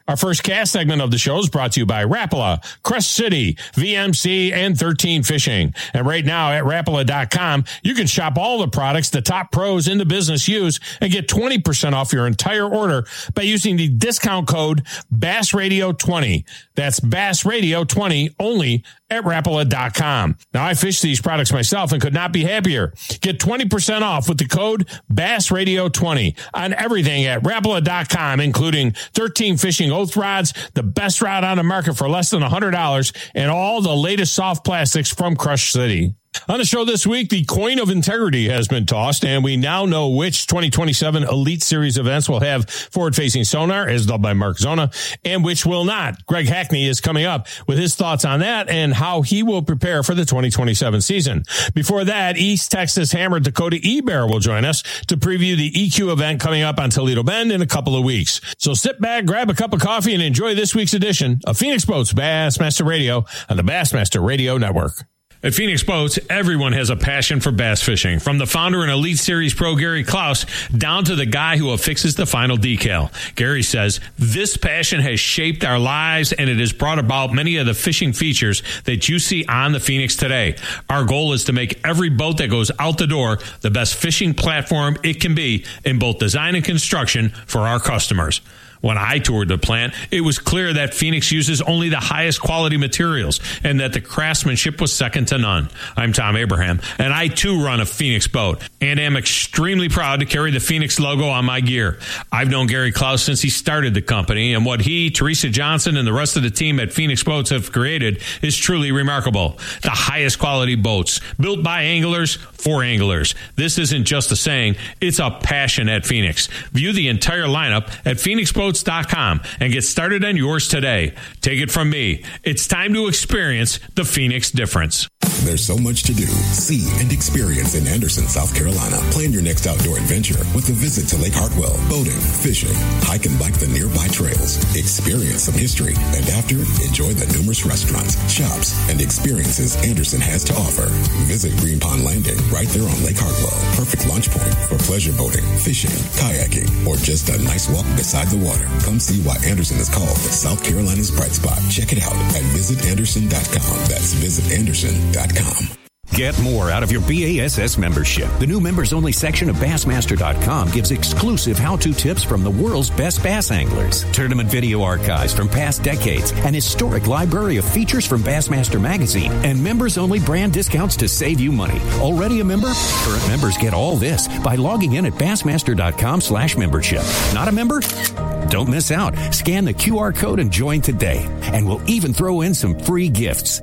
Our first cast segment of the show is brought to you by Rapala, Crest City, V M C, and thirteen Fishing. And right now at Rapala dot com, you can shop all the products the top pros in the business use and get twenty percent off your entire order by using the discount code Bass Radio twenty. That's Bass Radio twenty only at Rapala dot com. Now, I fish these products myself and could not be happier. Get twenty percent off with the code Bass Radio twenty on everything at Rapala dot com, including thirteen Fishing Oath rods, the best rod on the market for less than one hundred dollars, and all the latest soft plastics from Crush City. On the show this week, the coin of integrity has been tossed, and we now know which twenty twenty-seven Elite Series events will have forward-facing sonar, as dubbed by Mark Zona, and which will not. Greg Hackney is coming up with his thoughts on that and how he will prepare for the twenty twenty-seven season. Before that, East Texas Hammer Dakota E-Bear will join us to preview the E Q event coming up on Toledo Bend in a couple of weeks. So sit back, grab a cup of coffee, and enjoy this week's edition of Phoenix Boats Bassmaster Radio on the Bassmaster Radio Network. At Phoenix Boats, everyone has a passion for bass fishing, from the founder and Elite Series pro Gary Klaus down to the guy who affixes the final decal. Gary says, this passion has shaped our lives and it has brought about many of the fishing features that you see on the Phoenix today. Our goal is to make every boat that goes out the door the best fishing platform it can be in both design and construction for our customers. When I toured the plant, it was clear that Phoenix uses only the highest quality materials and that the craftsmanship was second to none. I'm Tom Abraham, and I too run a Phoenix boat and am extremely proud to carry the Phoenix logo on my gear. I've known Gary Klaus since he started the company, and what he, Teresa Johnson, and the rest of the team at Phoenix Boats have created is truly remarkable. The highest quality boats, built by anglers for anglers. This isn't just a saying, it's a passion at Phoenix. View the entire lineup at Phoenix Boats dot com and get started on yours today. Take it from me. It's time to experience the Phoenix difference. There's so much to do, see, and experience in Anderson, South Carolina. Plan your next outdoor adventure with a visit to Lake Hartwell, boating, fishing, hike and bike the nearby trails, experience some history, and after, enjoy the numerous restaurants, shops, and experiences Anderson has to offer. Visit Green Pond Landing right there on Lake Hartwell. Perfect launch point for pleasure boating, fishing, kayaking, or just a nice walk beside the water. Come see why Anderson is called South Carolina's bright spot. Check it out at visit anderson dot com. That's visit anderson dot com. Get more out of your B A S S membership. The new members-only section of Bassmaster dot com gives exclusive how-to tips from the world's best bass anglers, tournament video archives from past decades, an historic library of features from Bassmaster Magazine, and members-only brand discounts to save you money. Already a member? Current members get all this by logging in at Bassmaster dot com slash membership. Not a member? Don't miss out. Scan the Q R code and join today. And we'll even throw in some free gifts.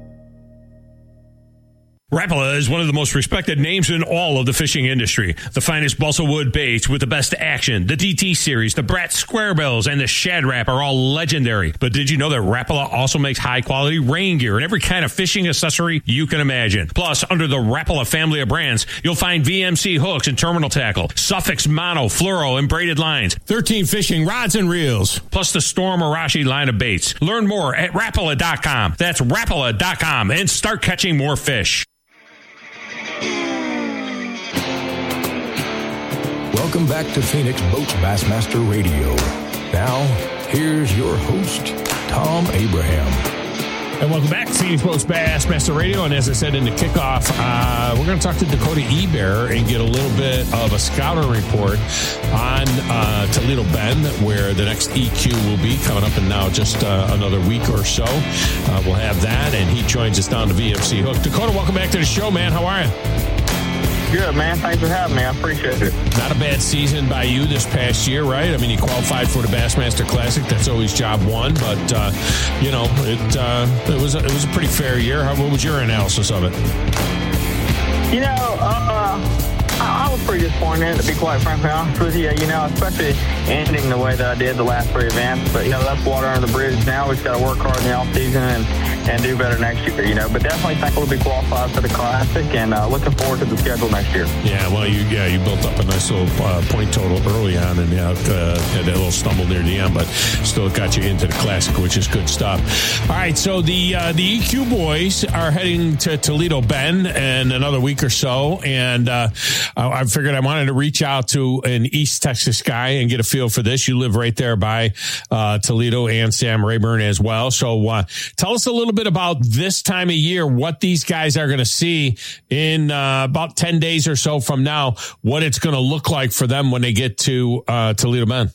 Rapala is one of the most respected names in all of the fishing industry. The finest balsa wood baits with the best action, the D T series, the Brat Square Bills, and the Shad Rap are all legendary. But did you know that Rapala also makes high-quality rain gear and every kind of fishing accessory you can imagine? Plus, under the Rapala family of brands, you'll find V M C hooks and terminal tackle, Suffix mono, fluoro, and braided lines, thirteen Fishing rods and reels, plus the Storm Arashi line of baits. Learn more at Rapala dot com. That's Rapala dot com, and start catching more fish. Welcome back to Phoenix Boats Bassmaster Radio. Now, here's your host, Tom Abraham. And welcome back to Phoenix Boats Bassmaster Radio. And as I said in the kickoff, uh, we're going to talk to Dakota E-Bear and get a little bit of a scouting report on uh, Toledo Bend, where the next E Q will be coming up in now just uh, another week or so. Uh, we'll have that, and he joins us down to V M C Hook. Dakota, welcome back to the show, man. How are you? Good, man. Thanks for having me. I appreciate it. Not a bad season by you this past year, right? I mean, you qualified for the Bassmaster Classic. That's always job one, but uh, you know, it uh, it was a, it was a pretty fair year. How, what was your analysis of it? You know, uh, I, I was pretty disappointed, to be quite frankly honest with you. You know, especially ending the way that I did the last three events. But you know, that's water under the bridge now. We've got to work hard in the off season and. and do better next year, you know. But definitely thankful to be qualified for the Classic and uh, looking forward to the schedule next year. Yeah, well, you yeah you built up a nice little uh, point total early on, and yeah, uh, had that little stumble near the end, but still got you into the Classic, which is good stuff. All right, so the uh, the E Q boys are heading to Toledo Bend in another week or so, and uh, I, I figured I wanted to reach out to an East Texas guy and get a feel for this. You live right there by uh, Toledo, and Sam Rayburn as well. So uh, tell us a little bit about this time of year, what these guys are going to see in uh, about ten days or so from now, what it's going to look like for them when they get to uh, Toledo Bend.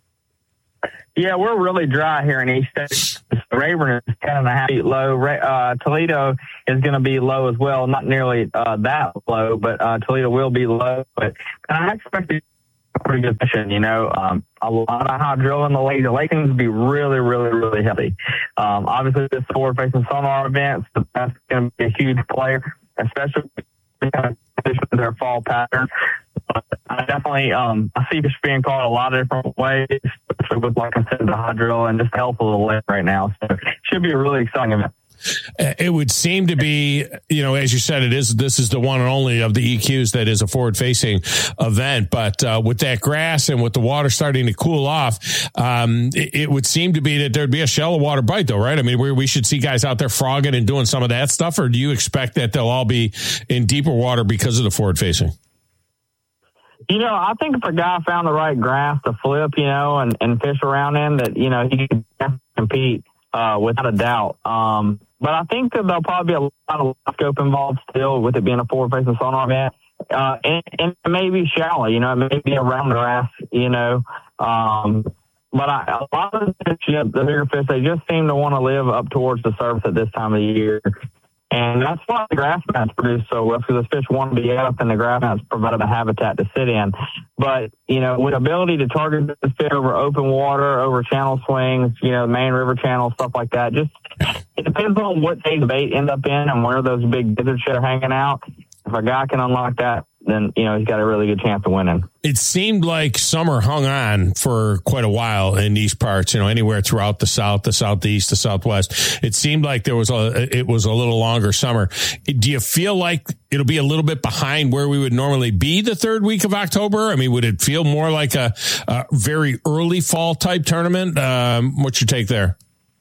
Yeah, we're really dry here in East Texas. Rayburn is ten and a half feet low. Uh, Toledo is going to be low as well. Not nearly uh, that low, but uh, Toledo will be low. But I expect a pretty good fishing, you know. Um, a lot of hydro in the lake. The lake needs to be really, really, really heavy. Um, obviously, this forward-facing sonar event, that's going to be a huge player, especially because their fall pattern. But I definitely um, I see fish being caught a lot of different ways, especially with, like I said, the hydro and just the health of the lake right now. So it should be a really exciting event. It would seem to be, you know, as you said, it is. This is the one and only of the E Qs that is a forward-facing event. But uh, with that grass and with the water starting to cool off, um, it, it would seem to be that there'd be a shallow water bite, though, right? I mean, we we should see guys out there frogging and doing some of that stuff, or do you expect that they'll all be in deeper water because of the forward-facing? You know, I think if a guy found the right grass to flip, you know, and, and fish around in, that, you know, he can compete uh, without a doubt. Um, but I think that there'll probably be a lot of scope involved still with it being a forward-facing sonar event. Uh, and, and it may be shallow, you know, it may be around the grass, you know. Um, but I, a lot of the fish, the bigger fish, they just seem to want to live up towards the surface at this time of the year. And that's why the grass mats produce so well, because the fish want to be up and the grass mats provided a habitat to sit in. But, you know, with ability to target the fish over open water, over channel swings, you know, main river channels, stuff like that, just it depends on what stage the bait end up in and where those big gizzard shit are hanging out. If a guy can unlock that, then, you know, he's got a really good chance of winning. It seemed like summer hung on for quite a while in these parts, you know, anywhere throughout the South, the Southeast, the Southwest. It seemed like there was a, it was a little longer summer. Do you feel like it'll be a little bit behind where we would normally be the third week of October? I mean, would it feel more like a, a very early fall type tournament? Um, what's your take there?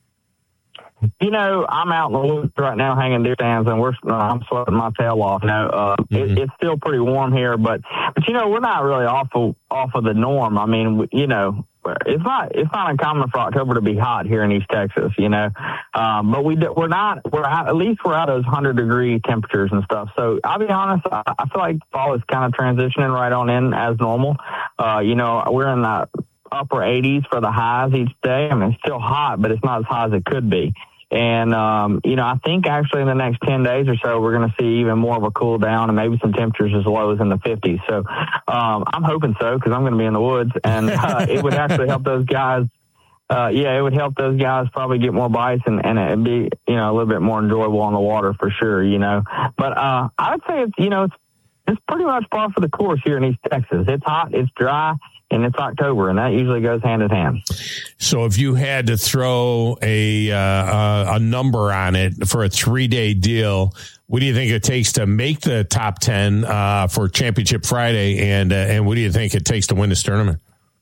You know, I'm out in the woods right now hanging deer stands, and we're uh, I'm sweating my tail off. You know, uh, mm-hmm. it, it's still pretty warm here, but but you know, we're not really off of off of the norm. I mean, you know, it's not it's not uncommon for October to be hot here in East Texas. You know, um, but we we're not we're out, at least we're out of those hundred degree temperatures and stuff. So I'll be honest, I, I feel like fall is kind of transitioning right on in as normal. Uh, you know, we're in the upper eighties for the highs each day. I mean, it's still hot, but it's not as hot as it could be. And, um, you know, I think actually in the next ten days or so, we're going to see even more of a cool down and maybe some temperatures as low as in the fifties. So, um, I'm hoping so, because I'm going to be in the woods, and uh, it would actually help those guys. Uh, yeah, it would help those guys probably get more bites, and, and it'd be, you know, a little bit more enjoyable on the water for sure, you know. But, uh, I would say it's, you know, it's, it's pretty much par for the course here in East Texas. It's hot, it's dry, and it's October, and that usually goes hand in hand. So if you had to throw a uh, a number on it for a three-day deal, what do you think it takes to make the top ten uh, for Championship Friday, and uh, and what do you think it takes to win this tournament?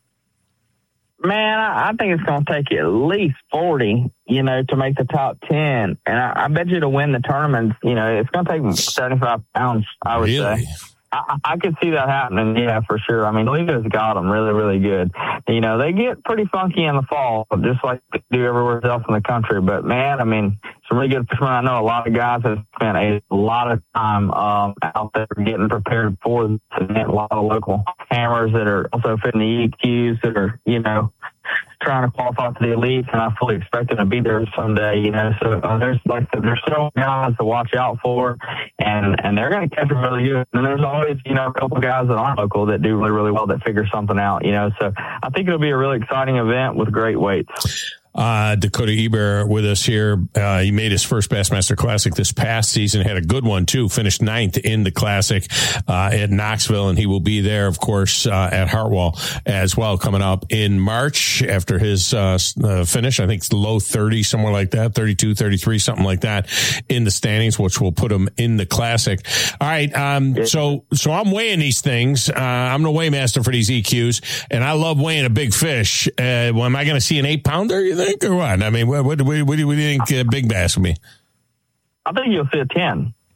Man, I, I think it's going to take you at least forty, you know, to make the top ten. And I, I bet you to win the tournament, you know, it's going to take seventy-five pounds, I would really? say. I, I could see that happening, yeah, for sure. I mean, Toledo's got them really, really good. You know, they get pretty funky in the fall, just like they do everywhere else in the country. But, man, I mean, some really good fishermen. I know a lot of guys have spent a lot of time um, out there getting prepared for this event. A lot of local hammers that are also fitting the E Qs that are, you know, trying to qualify for the elites, and I fully expect them to be there someday, you know. So uh, there's like there's several guys to watch out for, and and they're going to catch them really good. And there's always, you know, a couple of guys that aren't local that do really, really well, that figure something out, you know. So I think it'll be a really exciting event with great weights. Uh, Dakota Eber with us here. Uh, he made his first Bassmaster Classic this past season, had a good one too, finished ninth in the Classic, uh, at Knoxville, and he will be there, of course, uh, at Hartwell as well, coming up in March after his, uh, uh finish. I think it's low thirty, somewhere like that, thirty-two, thirty-three, something like that in the standings, which will put him in the Classic. All right. Um, so, so I'm weighing these things. Uh, I'm the weighmaster for these E Qs, and I love weighing a big fish. Uh, well, am I going to see an eight pounder, you think? Or what? I mean, what, what, what, what do you think uh, big bass will be? I think you'll see a ten.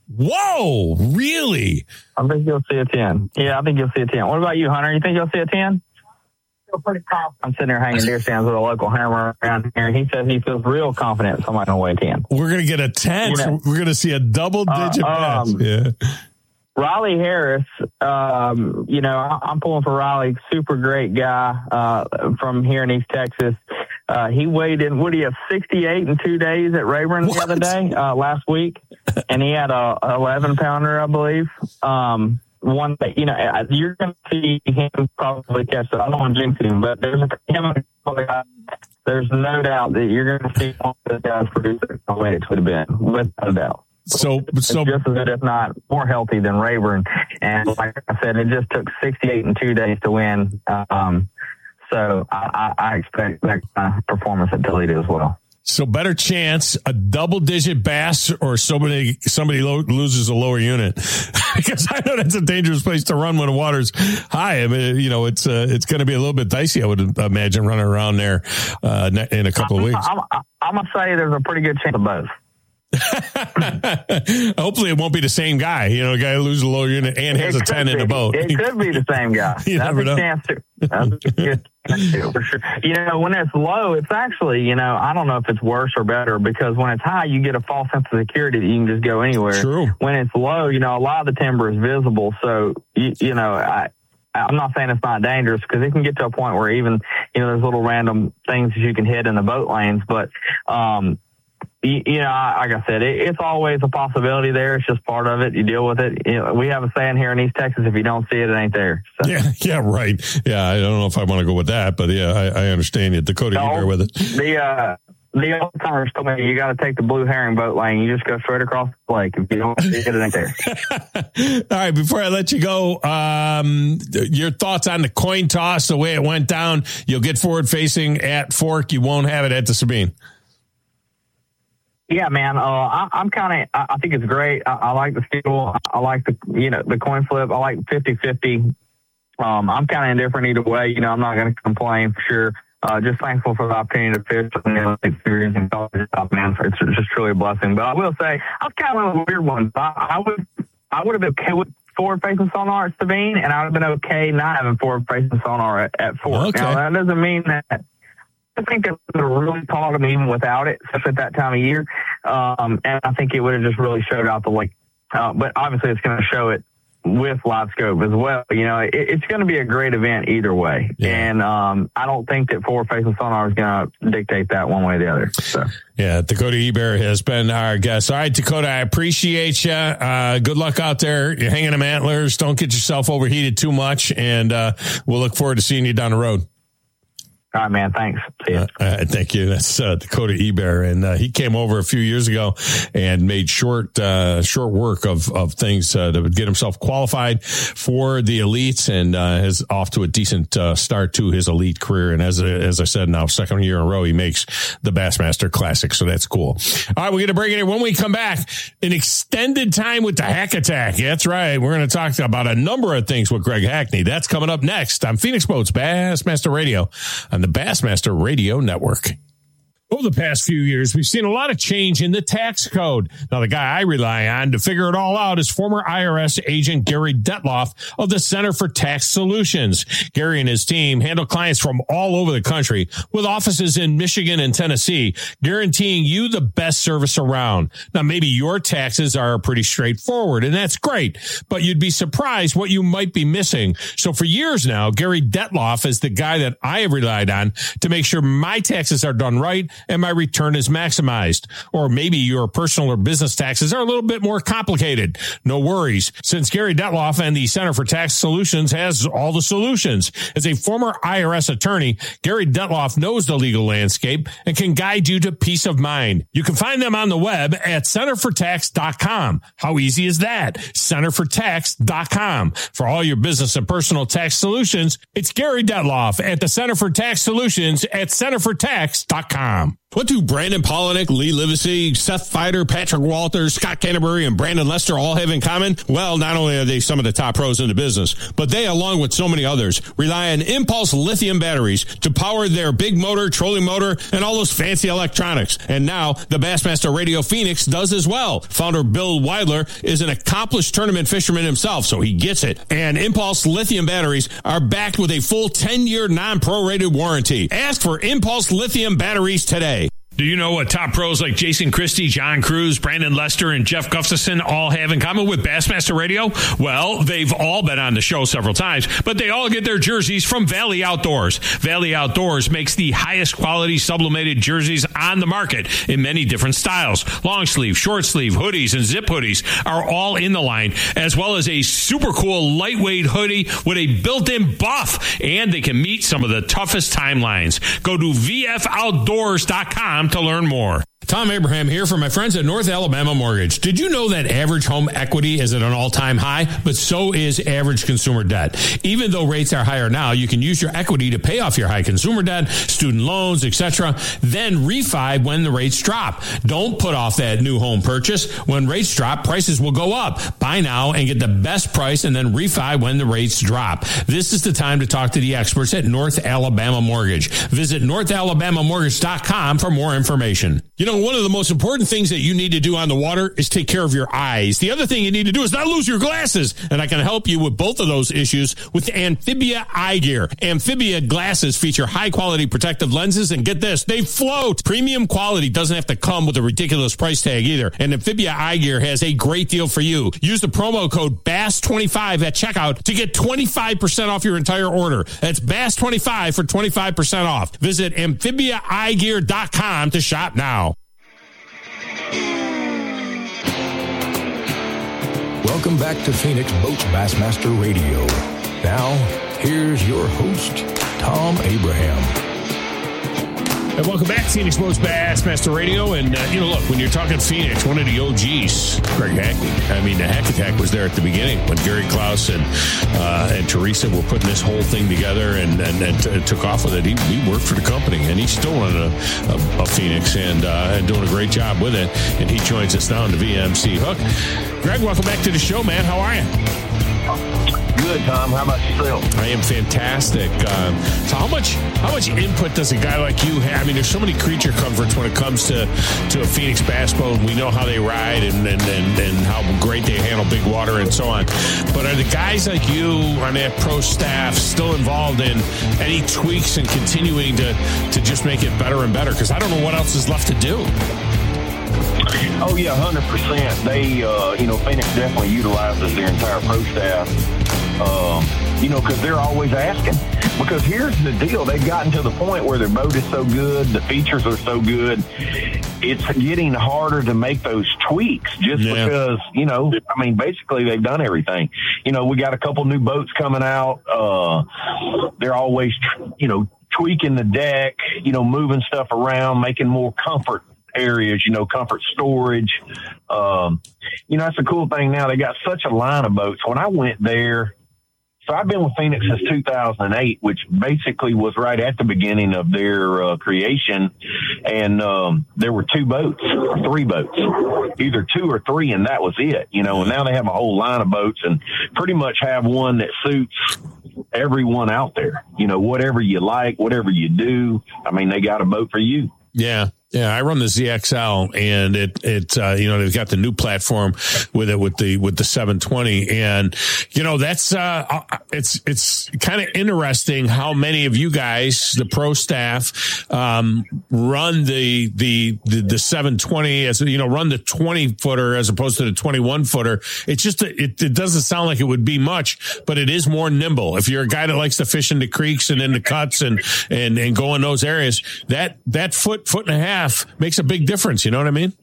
Whoa, really? I think you'll see a ten. Yeah, I think you'll see a ten. What about you, Hunter? You think you'll see a ten? Pretty confident. I'm sitting there hanging deer stands with a local hammer around here, and he says he feels real confident somebody's going to weigh ten. We're going to get a ten. You know, we're going to see a double-digit uh, um, yeah. Riley Harris, um, you know, I'm pulling for Riley. Super great guy uh, from here in East Texas. Uh, he weighed in, what do you have, sixty-eight in two days at Rayburn what? the other day, uh, last week, and he had a eleven pounder, I believe. Um, One that, you know, you're going to see him probably catch it. I don't want to jinx him, but there's a, there's no doubt that you're going to see one of those guys produce the way it would have been, without a doubt. So, it's so just as good, if not more healthy than Rayburn. And like I said, it just took sixty-eight in two days to win. Um, so I, I expect that kind of performance at Toledo as well. So better chance a double-digit bass or somebody somebody lo- loses a lower unit, because I know that's a dangerous place to run when the water's high. I mean, you know, it's uh, it's going to be a little bit dicey, I would imagine, running around there uh, in a couple I'm, of weeks. I'm, I'm, I'm going to say there's a pretty good chance of both. Hopefully it won't be the same guy. You know, a guy who loses a lower unit and has a ten be. in the boat. It could be the same guy. You That's never a know. chance to. That's a good chance to, for sure. You know, when it's low, it's actually, you know, I don't know if it's worse or better, because when it's high, you get a false sense of security that you can just go anywhere. True. When it's low, you know, a lot of the timber is visible. So, you, you know, I, I'm not saying it's not dangerous, because it can get to a point where even, you know, there's little random things that you can hit in the boat lanes. But, um, you, you know, like I said, it, it's always a possibility there. It's just part of it. You deal with it. You know, we have a saying here in East Texas: if you don't see it, it ain't there. So. Yeah, yeah, right. Yeah, I don't know if I want to go with that, but yeah, I, I understand you. Dakota, no, you bear with it. The uh, the old timers told me you got to take the blue herring boat lane. You just go straight across the lake. If you don't see it, it ain't there. All right, before I let you go, um, your thoughts on the coin toss, the way it went down. You'll get forward facing at Fork. You won't have it at the Sabine. Yeah, man. Uh, I, I'm kind of, I, I think it's great. I, I like the skill. I like the, you know, the coin flip. I like fifty-fifty. Um, I'm kind of indifferent either way. You know, I'm not going to complain for sure. Uh, just thankful for the opportunity to fish and the experience and college stuff, man. It's just truly a blessing. But I will say, I was kind of one of the weird ones. I, I would, I would have been okay with forward facing sonar at Sabine, and I would have been okay not having forward facing sonar at, at Fork. Okay. Now, that doesn't mean that. I think it would have really taught him even without it, especially at that time of year. Um, and I think it would have just really showed out the lake. Uh, but obviously it's going to show it with live scope as well. You know, it, it's going to be a great event either way. Yeah. And um, I don't think that forward facing sonar is going to dictate that one way or the other. So. Yeah, Dakota Ebert has been our guest. All right, Dakota, I appreciate you. Uh, good luck out there. You're hanging them antlers. Don't get yourself overheated too much. And uh, we'll look forward to seeing you down the road. All right, man. Thanks. See you. Uh, thank you. That's uh, Dakota Ebert, and uh, he came over a few years ago and made short, uh, short work of of things uh, to get himself qualified for the elites, and uh, is off to a decent uh, start to his elite career. And as as I said, now second year in a row, he makes the Bassmaster Classic, so that's cool. All right, we're gonna break it in. When we come back, an extended time with the Hack Attack. Yeah, that's right. We're gonna talk about a number of things with Greg Hackney. That's coming up next on Phoenix Boats Bassmaster Radio on the Bassmaster Radio Network. Over the past few years, we've seen a lot of change in the tax code. Now, the guy I rely on to figure it all out is former I R S agent Gary Detloff of the Center for Tax Solutions. Gary and his team handle clients from all over the country with offices in Michigan and Tennessee, guaranteeing you the best service around. Now, maybe your taxes are pretty straightforward, and that's great, but you'd be surprised what you might be missing. So for years now, Gary Detloff is the guy that I have relied on to make sure my taxes are done right and my return is maximized. Or maybe your personal or business taxes are a little bit more complicated. No worries, since Gary Detloff and the Center for Tax Solutions has all the solutions. As a former I R S attorney, Gary Detloff knows the legal landscape and can guide you to peace of mind. You can find them on the web at center for tax dot com. How easy is that? center for tax dot com. For all your business and personal tax solutions, it's Gary Detloff at the Center for Tax Solutions at center for tax dot com. What do Brandon Polinick, Lee Livesey, Seth Feider, Patrick Walters, Scott Canterbury, and Brandon Lester all have in common? Well, not only are they some of the top pros in the business, but they, along with so many others, rely on Impulse lithium batteries to power their big motor, trolling motor, and all those fancy electronics. And now the Bassmaster Radio Phoenix does as well. Founder Bill Weidler is an accomplished tournament fisherman himself, so he gets it. And Impulse lithium batteries are backed with a full ten-year non-prorated warranty. Ask for Impulse lithium batteries today. Do you know what top pros like Jason Christie, John Cruz, Brandon Lester, and Jeff Gustafson all have in common with Bassmaster Radio? Well, they've all been on the show several times, but they all get their jerseys from Valley Outdoors. Valley Outdoors makes the highest quality sublimated jerseys on the market in many different styles. Long sleeve, short sleeve, hoodies, and zip hoodies are all in the line, as well as a super cool lightweight hoodie with a built-in buff, and they can meet some of the toughest timelines. Go to v f outdoors dot com to learn more. Tom Abraham here for my friends at North Alabama Mortgage. Did you know that average home equity is at an all-time high, but so is average consumer debt? Even though rates are higher now, you can use your equity to pay off your high consumer debt, student loans, et cetera, then refi when the rates drop. Don't put off that new home purchase. When rates drop, prices will go up. Buy now and get the best price and then refi when the rates drop. This is the time to talk to the experts at North Alabama Mortgage. Visit north alabama mortgage dot com for more information. You know, one of the most important things that you need to do on the water is take care of your eyes. The other thing you need to do is not lose your glasses. And I can help you with both of those issues with Amphibia Eye Gear. Amphibia glasses feature high-quality protective lenses, and get this, they float. Premium quality doesn't have to come with a ridiculous price tag either. And Amphibia Eye Gear has a great deal for you. Use the promo code B A S S twenty-five at checkout to get twenty-five percent off your entire order. That's B A S S twenty-five for twenty-five percent off. Visit amphibia eye gear dot com to shop now. Welcome back to Phoenix Boats Bassmaster Radio. Now, here's your host, Tom Abraham. And welcome back to Phoenix Boats Bassmaster Radio. And, uh, you know, look, when you're talking Phoenix, one of the O Gs, Greg Hackney. I mean, the Hack Attack was there at the beginning when Gary Klaus and uh, and Teresa were putting this whole thing together and, and, and t- took off with it. He, he worked for the company, and he's still running a, a, a Phoenix and, uh, and doing a great job with it. And he joins us now on the V M C Hook. Greg, welcome back to the show, man. How are you? Good, Tom. How about yourself? I am fantastic. Um, so how much how much input does a guy like you have? I mean, there's so many creature comforts when it comes to, to a Phoenix bass boat, and we know how they ride and, and, and, and how great they handle big water and so on. But are the guys like you on that pro staff still involved in any tweaks and continuing to, to just make it better and better? Because I don't know what else is left to do. Oh, yeah, one hundred percent. They, uh, you know, Phoenix definitely utilizes their entire pro staff, um, you know, because they're always asking. Because here's the deal. They've gotten to the point where their boat is so good, the features are so good, it's getting harder to make those tweaks just yeah. because, you know, I mean, basically they've done everything. You know, we got a couple new boats coming out. Uh, they're always, you know, tweaking the deck, you know, moving stuff around, making more comfort areas, you know, comfort storage. Um, you know, that's a cool thing now. They got such a line of boats. When I went there, so I've been with Phoenix since two thousand eight, which basically was right at the beginning of their uh, creation. And um, there were two boats, or three boats, either two or three, and that was it. You know, and now they have a whole line of boats and pretty much have one that suits everyone out there. You know, whatever you like, whatever you do. I mean, they got a boat for you. Yeah. Yeah, I run the Z X L, and it, it, uh, you know, they've got the new platform with it, with the, with the seven twenty. And, you know, that's, uh, it's, it's kind of interesting how many of you guys, the pro staff, um, run the, the, the, the seven twenty as, you know, run the twenty footer as opposed to the twenty-one footer. It's just, it, it doesn't sound like it would be much, but it is more nimble. If you're a guy that likes to fish in the creeks and in the cuts and, and, and go in those areas, that, that foot, foot and a half makes a big difference. You know what I mean?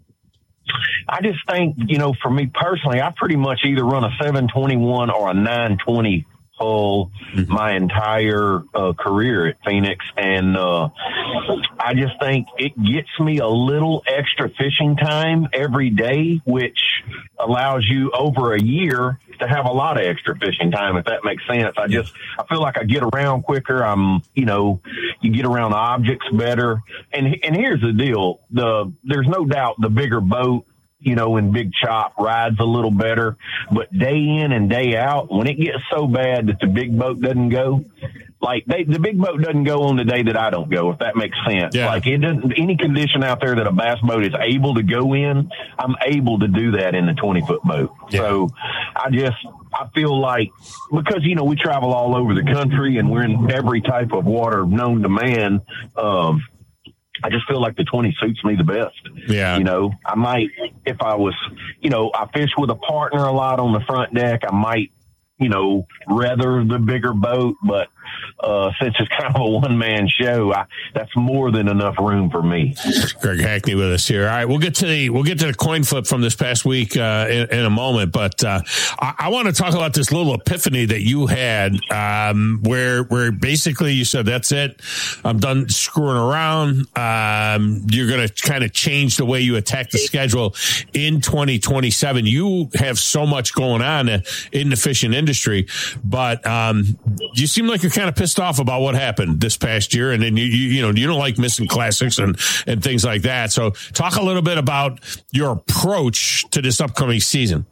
I just think, you know, for me personally, I pretty much either run a seven twenty-one or a nine twenty hull mm-hmm. my entire uh, career at Phoenix. And uh, I just think it gets me a little extra fishing time every day, which allows you over a year to have a lot of extra fishing time, if that makes sense. I just, I feel like I get around quicker. I'm, you know, You get around objects better. And and here's the deal. The there's no doubt the bigger boat, you know, in Big Chop rides a little better. But day in and day out, when it gets so bad that the big boat doesn't go, like they, the big boat doesn't go on the day that I don't go, if that makes sense. Yeah. Like it doesn't, any condition out there that a bass boat is able to go in, I'm able to do that in the twenty foot boat. Yeah. So I just, I feel like, because, you know, we travel all over the country and we're in every type of water known to man. Um, I just feel like the twenty suits me the best. Yeah. You know, I might, if I was, you know, I fish with a partner a lot on the front deck, I might, you know, rather the bigger boat, but uh, since it's kind of a one-man show, I, that's more than enough room for me. Greg Hackney with us here. All right, we'll get to the we'll get to the coin flip from this past week uh, in, in a moment, but uh, I, I want to talk about this little epiphany that you had, um, where where basically you said, "That's it, I'm done screwing around." Um, you're going to kind of change the way you attack the schedule in twenty twenty-seven. You have so much going on in the fishing industry, but um, you seem like you're kind of pissed off about what happened this past year, and then you, you you know you don't like missing classics and and things like that. So talk a little bit about your approach to this upcoming season.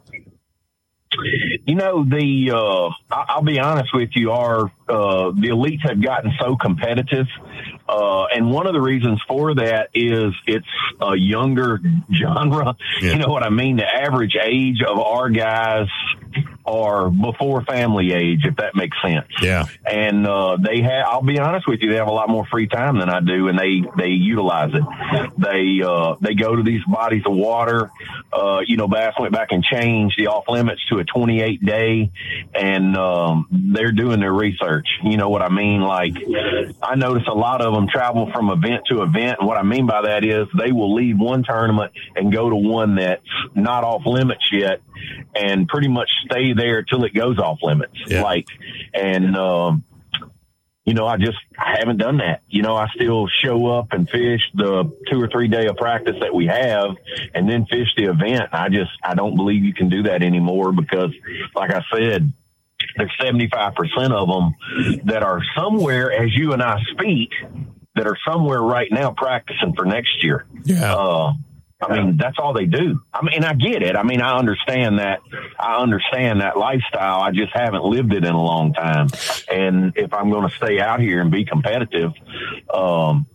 You know, the uh, I'll be honest with you, our uh, the elites have gotten so competitive, uh, and one of the reasons for that is it's a younger genre. Yeah. You know what I mean? The average age of our guys are before family age, if that makes sense. Yeah. And uh, they have, I'll be honest with you, they have a lot more free time than I do, and they, they utilize it. They uh, they go to these bodies of water. Uh, you know, Bass went back and changed the off limits to a twenty-eight day, and um, they're doing their research. You know what I mean? Like, I notice a lot of them travel from event to event, and what I mean by that is they will leave one tournament and go to one that's not off limits yet, and pretty much stay there till it goes off limits. Yeah. Like, and, um, you know, I just, I haven't done that. You know, I still show up and fish the two or three day of practice that we have and then fish the event. I just, I don't believe you can do that anymore because, like I said, there's seventy-five percent of them that are somewhere, as you and I speak, that are somewhere right now practicing for next year. Yeah. Uh, I mean, that's all they do. I mean, and I get it. I mean, I understand that. I understand that lifestyle. I just haven't lived it in a long time. And if I'm going to stay out here and be competitive, um,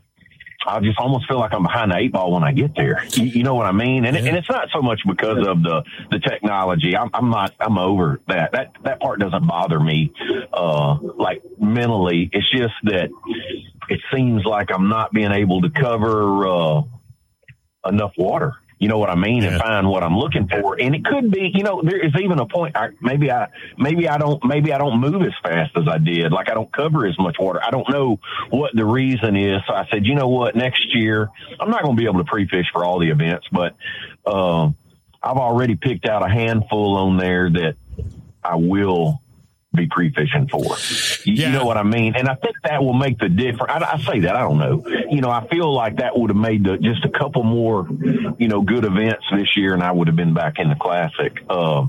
I just almost feel like I'm behind the eight ball when I get there. You, you know what I mean? And, yeah. and it's not so much because of the, the technology. I'm, I'm not, I'm over that. That, that part doesn't bother me, uh, like mentally. It's just that it seems like I'm not being able to cover, uh, enough water, you know what I mean, yeah. and find what I'm looking for. And it could be, you know, there is even a point. I, maybe I, maybe I don't, maybe I don't move as fast as I did. Like I don't cover as much water. I don't know what the reason is. So I said, you know what, next year I'm not going to be able to pre-fish for all the events, but um, I've already picked out a handful on there that I will be pre-fishing for. You, yeah. you know what I mean? And I think that will make the difference. I, I say that, I don't know. You know, I feel like that would have made the, just a couple more, you know, good events this year, and I would have been back in the Classic. Uh,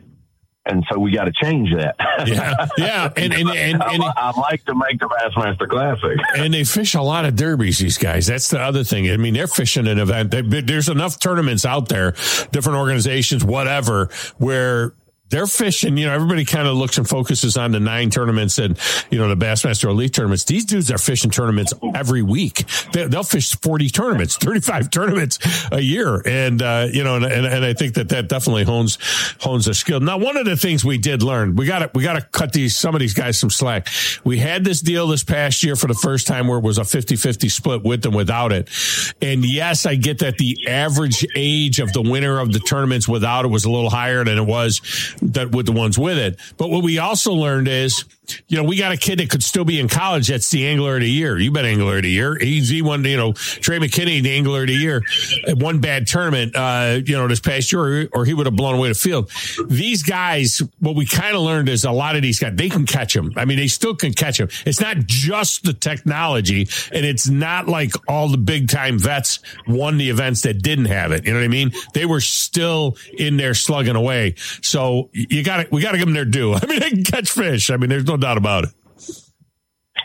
and so we got to change that. Yeah, yeah. And, and, and, and I, I like to make the Bassmaster Classic. And they fish a lot of derbies, these guys. That's the other thing. I mean, they're fishing an event. They, there's enough tournaments out there, different organizations, whatever, where they're fishing, you know, everybody kind of looks and focuses on the nine tournaments and, you know, the Bassmaster Elite tournaments. These dudes are fishing tournaments every week. They, they'll fish forty tournaments, thirty-five tournaments a year. And, uh, you know, and, and, and I think that that definitely hones, hones their skill. Now, one of the things we did learn, we got to, we got to cut these, some of these guys some slack. We had this deal this past year for the first time where it was a fifty-fifty split with and without it. And yes, I get that the average age of the winner of the tournaments without it was a little higher than it was that with the ones with it. But what we also learned is, you know, we got a kid that could still be in college. That's the angler of the year. You bet angler of the year. He's he won, you know, Trey McKinney, the angler of the year, one bad tournament, uh, you know, this past year, or he would have blown away the field. These guys, what we kind of learned is a lot of these guys, they can catch them. I mean, they still can catch them. It's not just the technology, and it's not like all the big time vets won the events that didn't have it. You know what I mean? They were still in there slugging away. So you got to, we got to give them their due. I mean, they can catch fish. I mean, there's no doubt about it.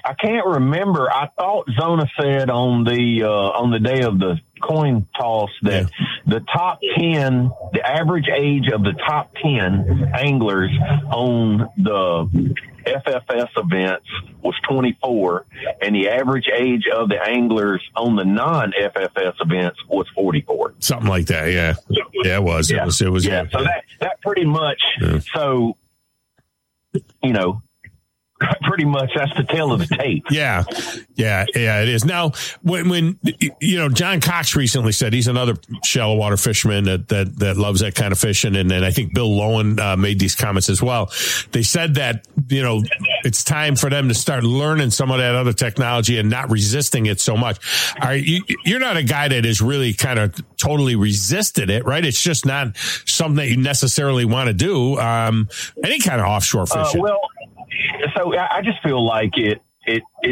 I can't remember. I thought Zona said on the uh, on the day of the coin toss that yeah. the top ten, the average age of the top ten anglers on the F F S events was twenty-four, and the average age of the anglers on the non-F F S events was forty-four. Something like that, yeah. Yeah, it was. Yeah. It was. It was. Yeah. So that that pretty much. Yeah. So, you know. Pretty much, that's the tail of the tape. Yeah, yeah, yeah, it is. Now, when, when you know, John Cox recently said he's another shallow water fisherman that that, that loves that kind of fishing, and, and I think Bill Lowen uh, made these comments as well. They said that, you know, it's time for them to start learning some of that other technology and not resisting it so much. Are you, you're not a guy that has really kind of totally resisted it, right? It's just not something that you necessarily want to do. Um, any kind of offshore fishing. Uh, well. So I just feel like it, it, it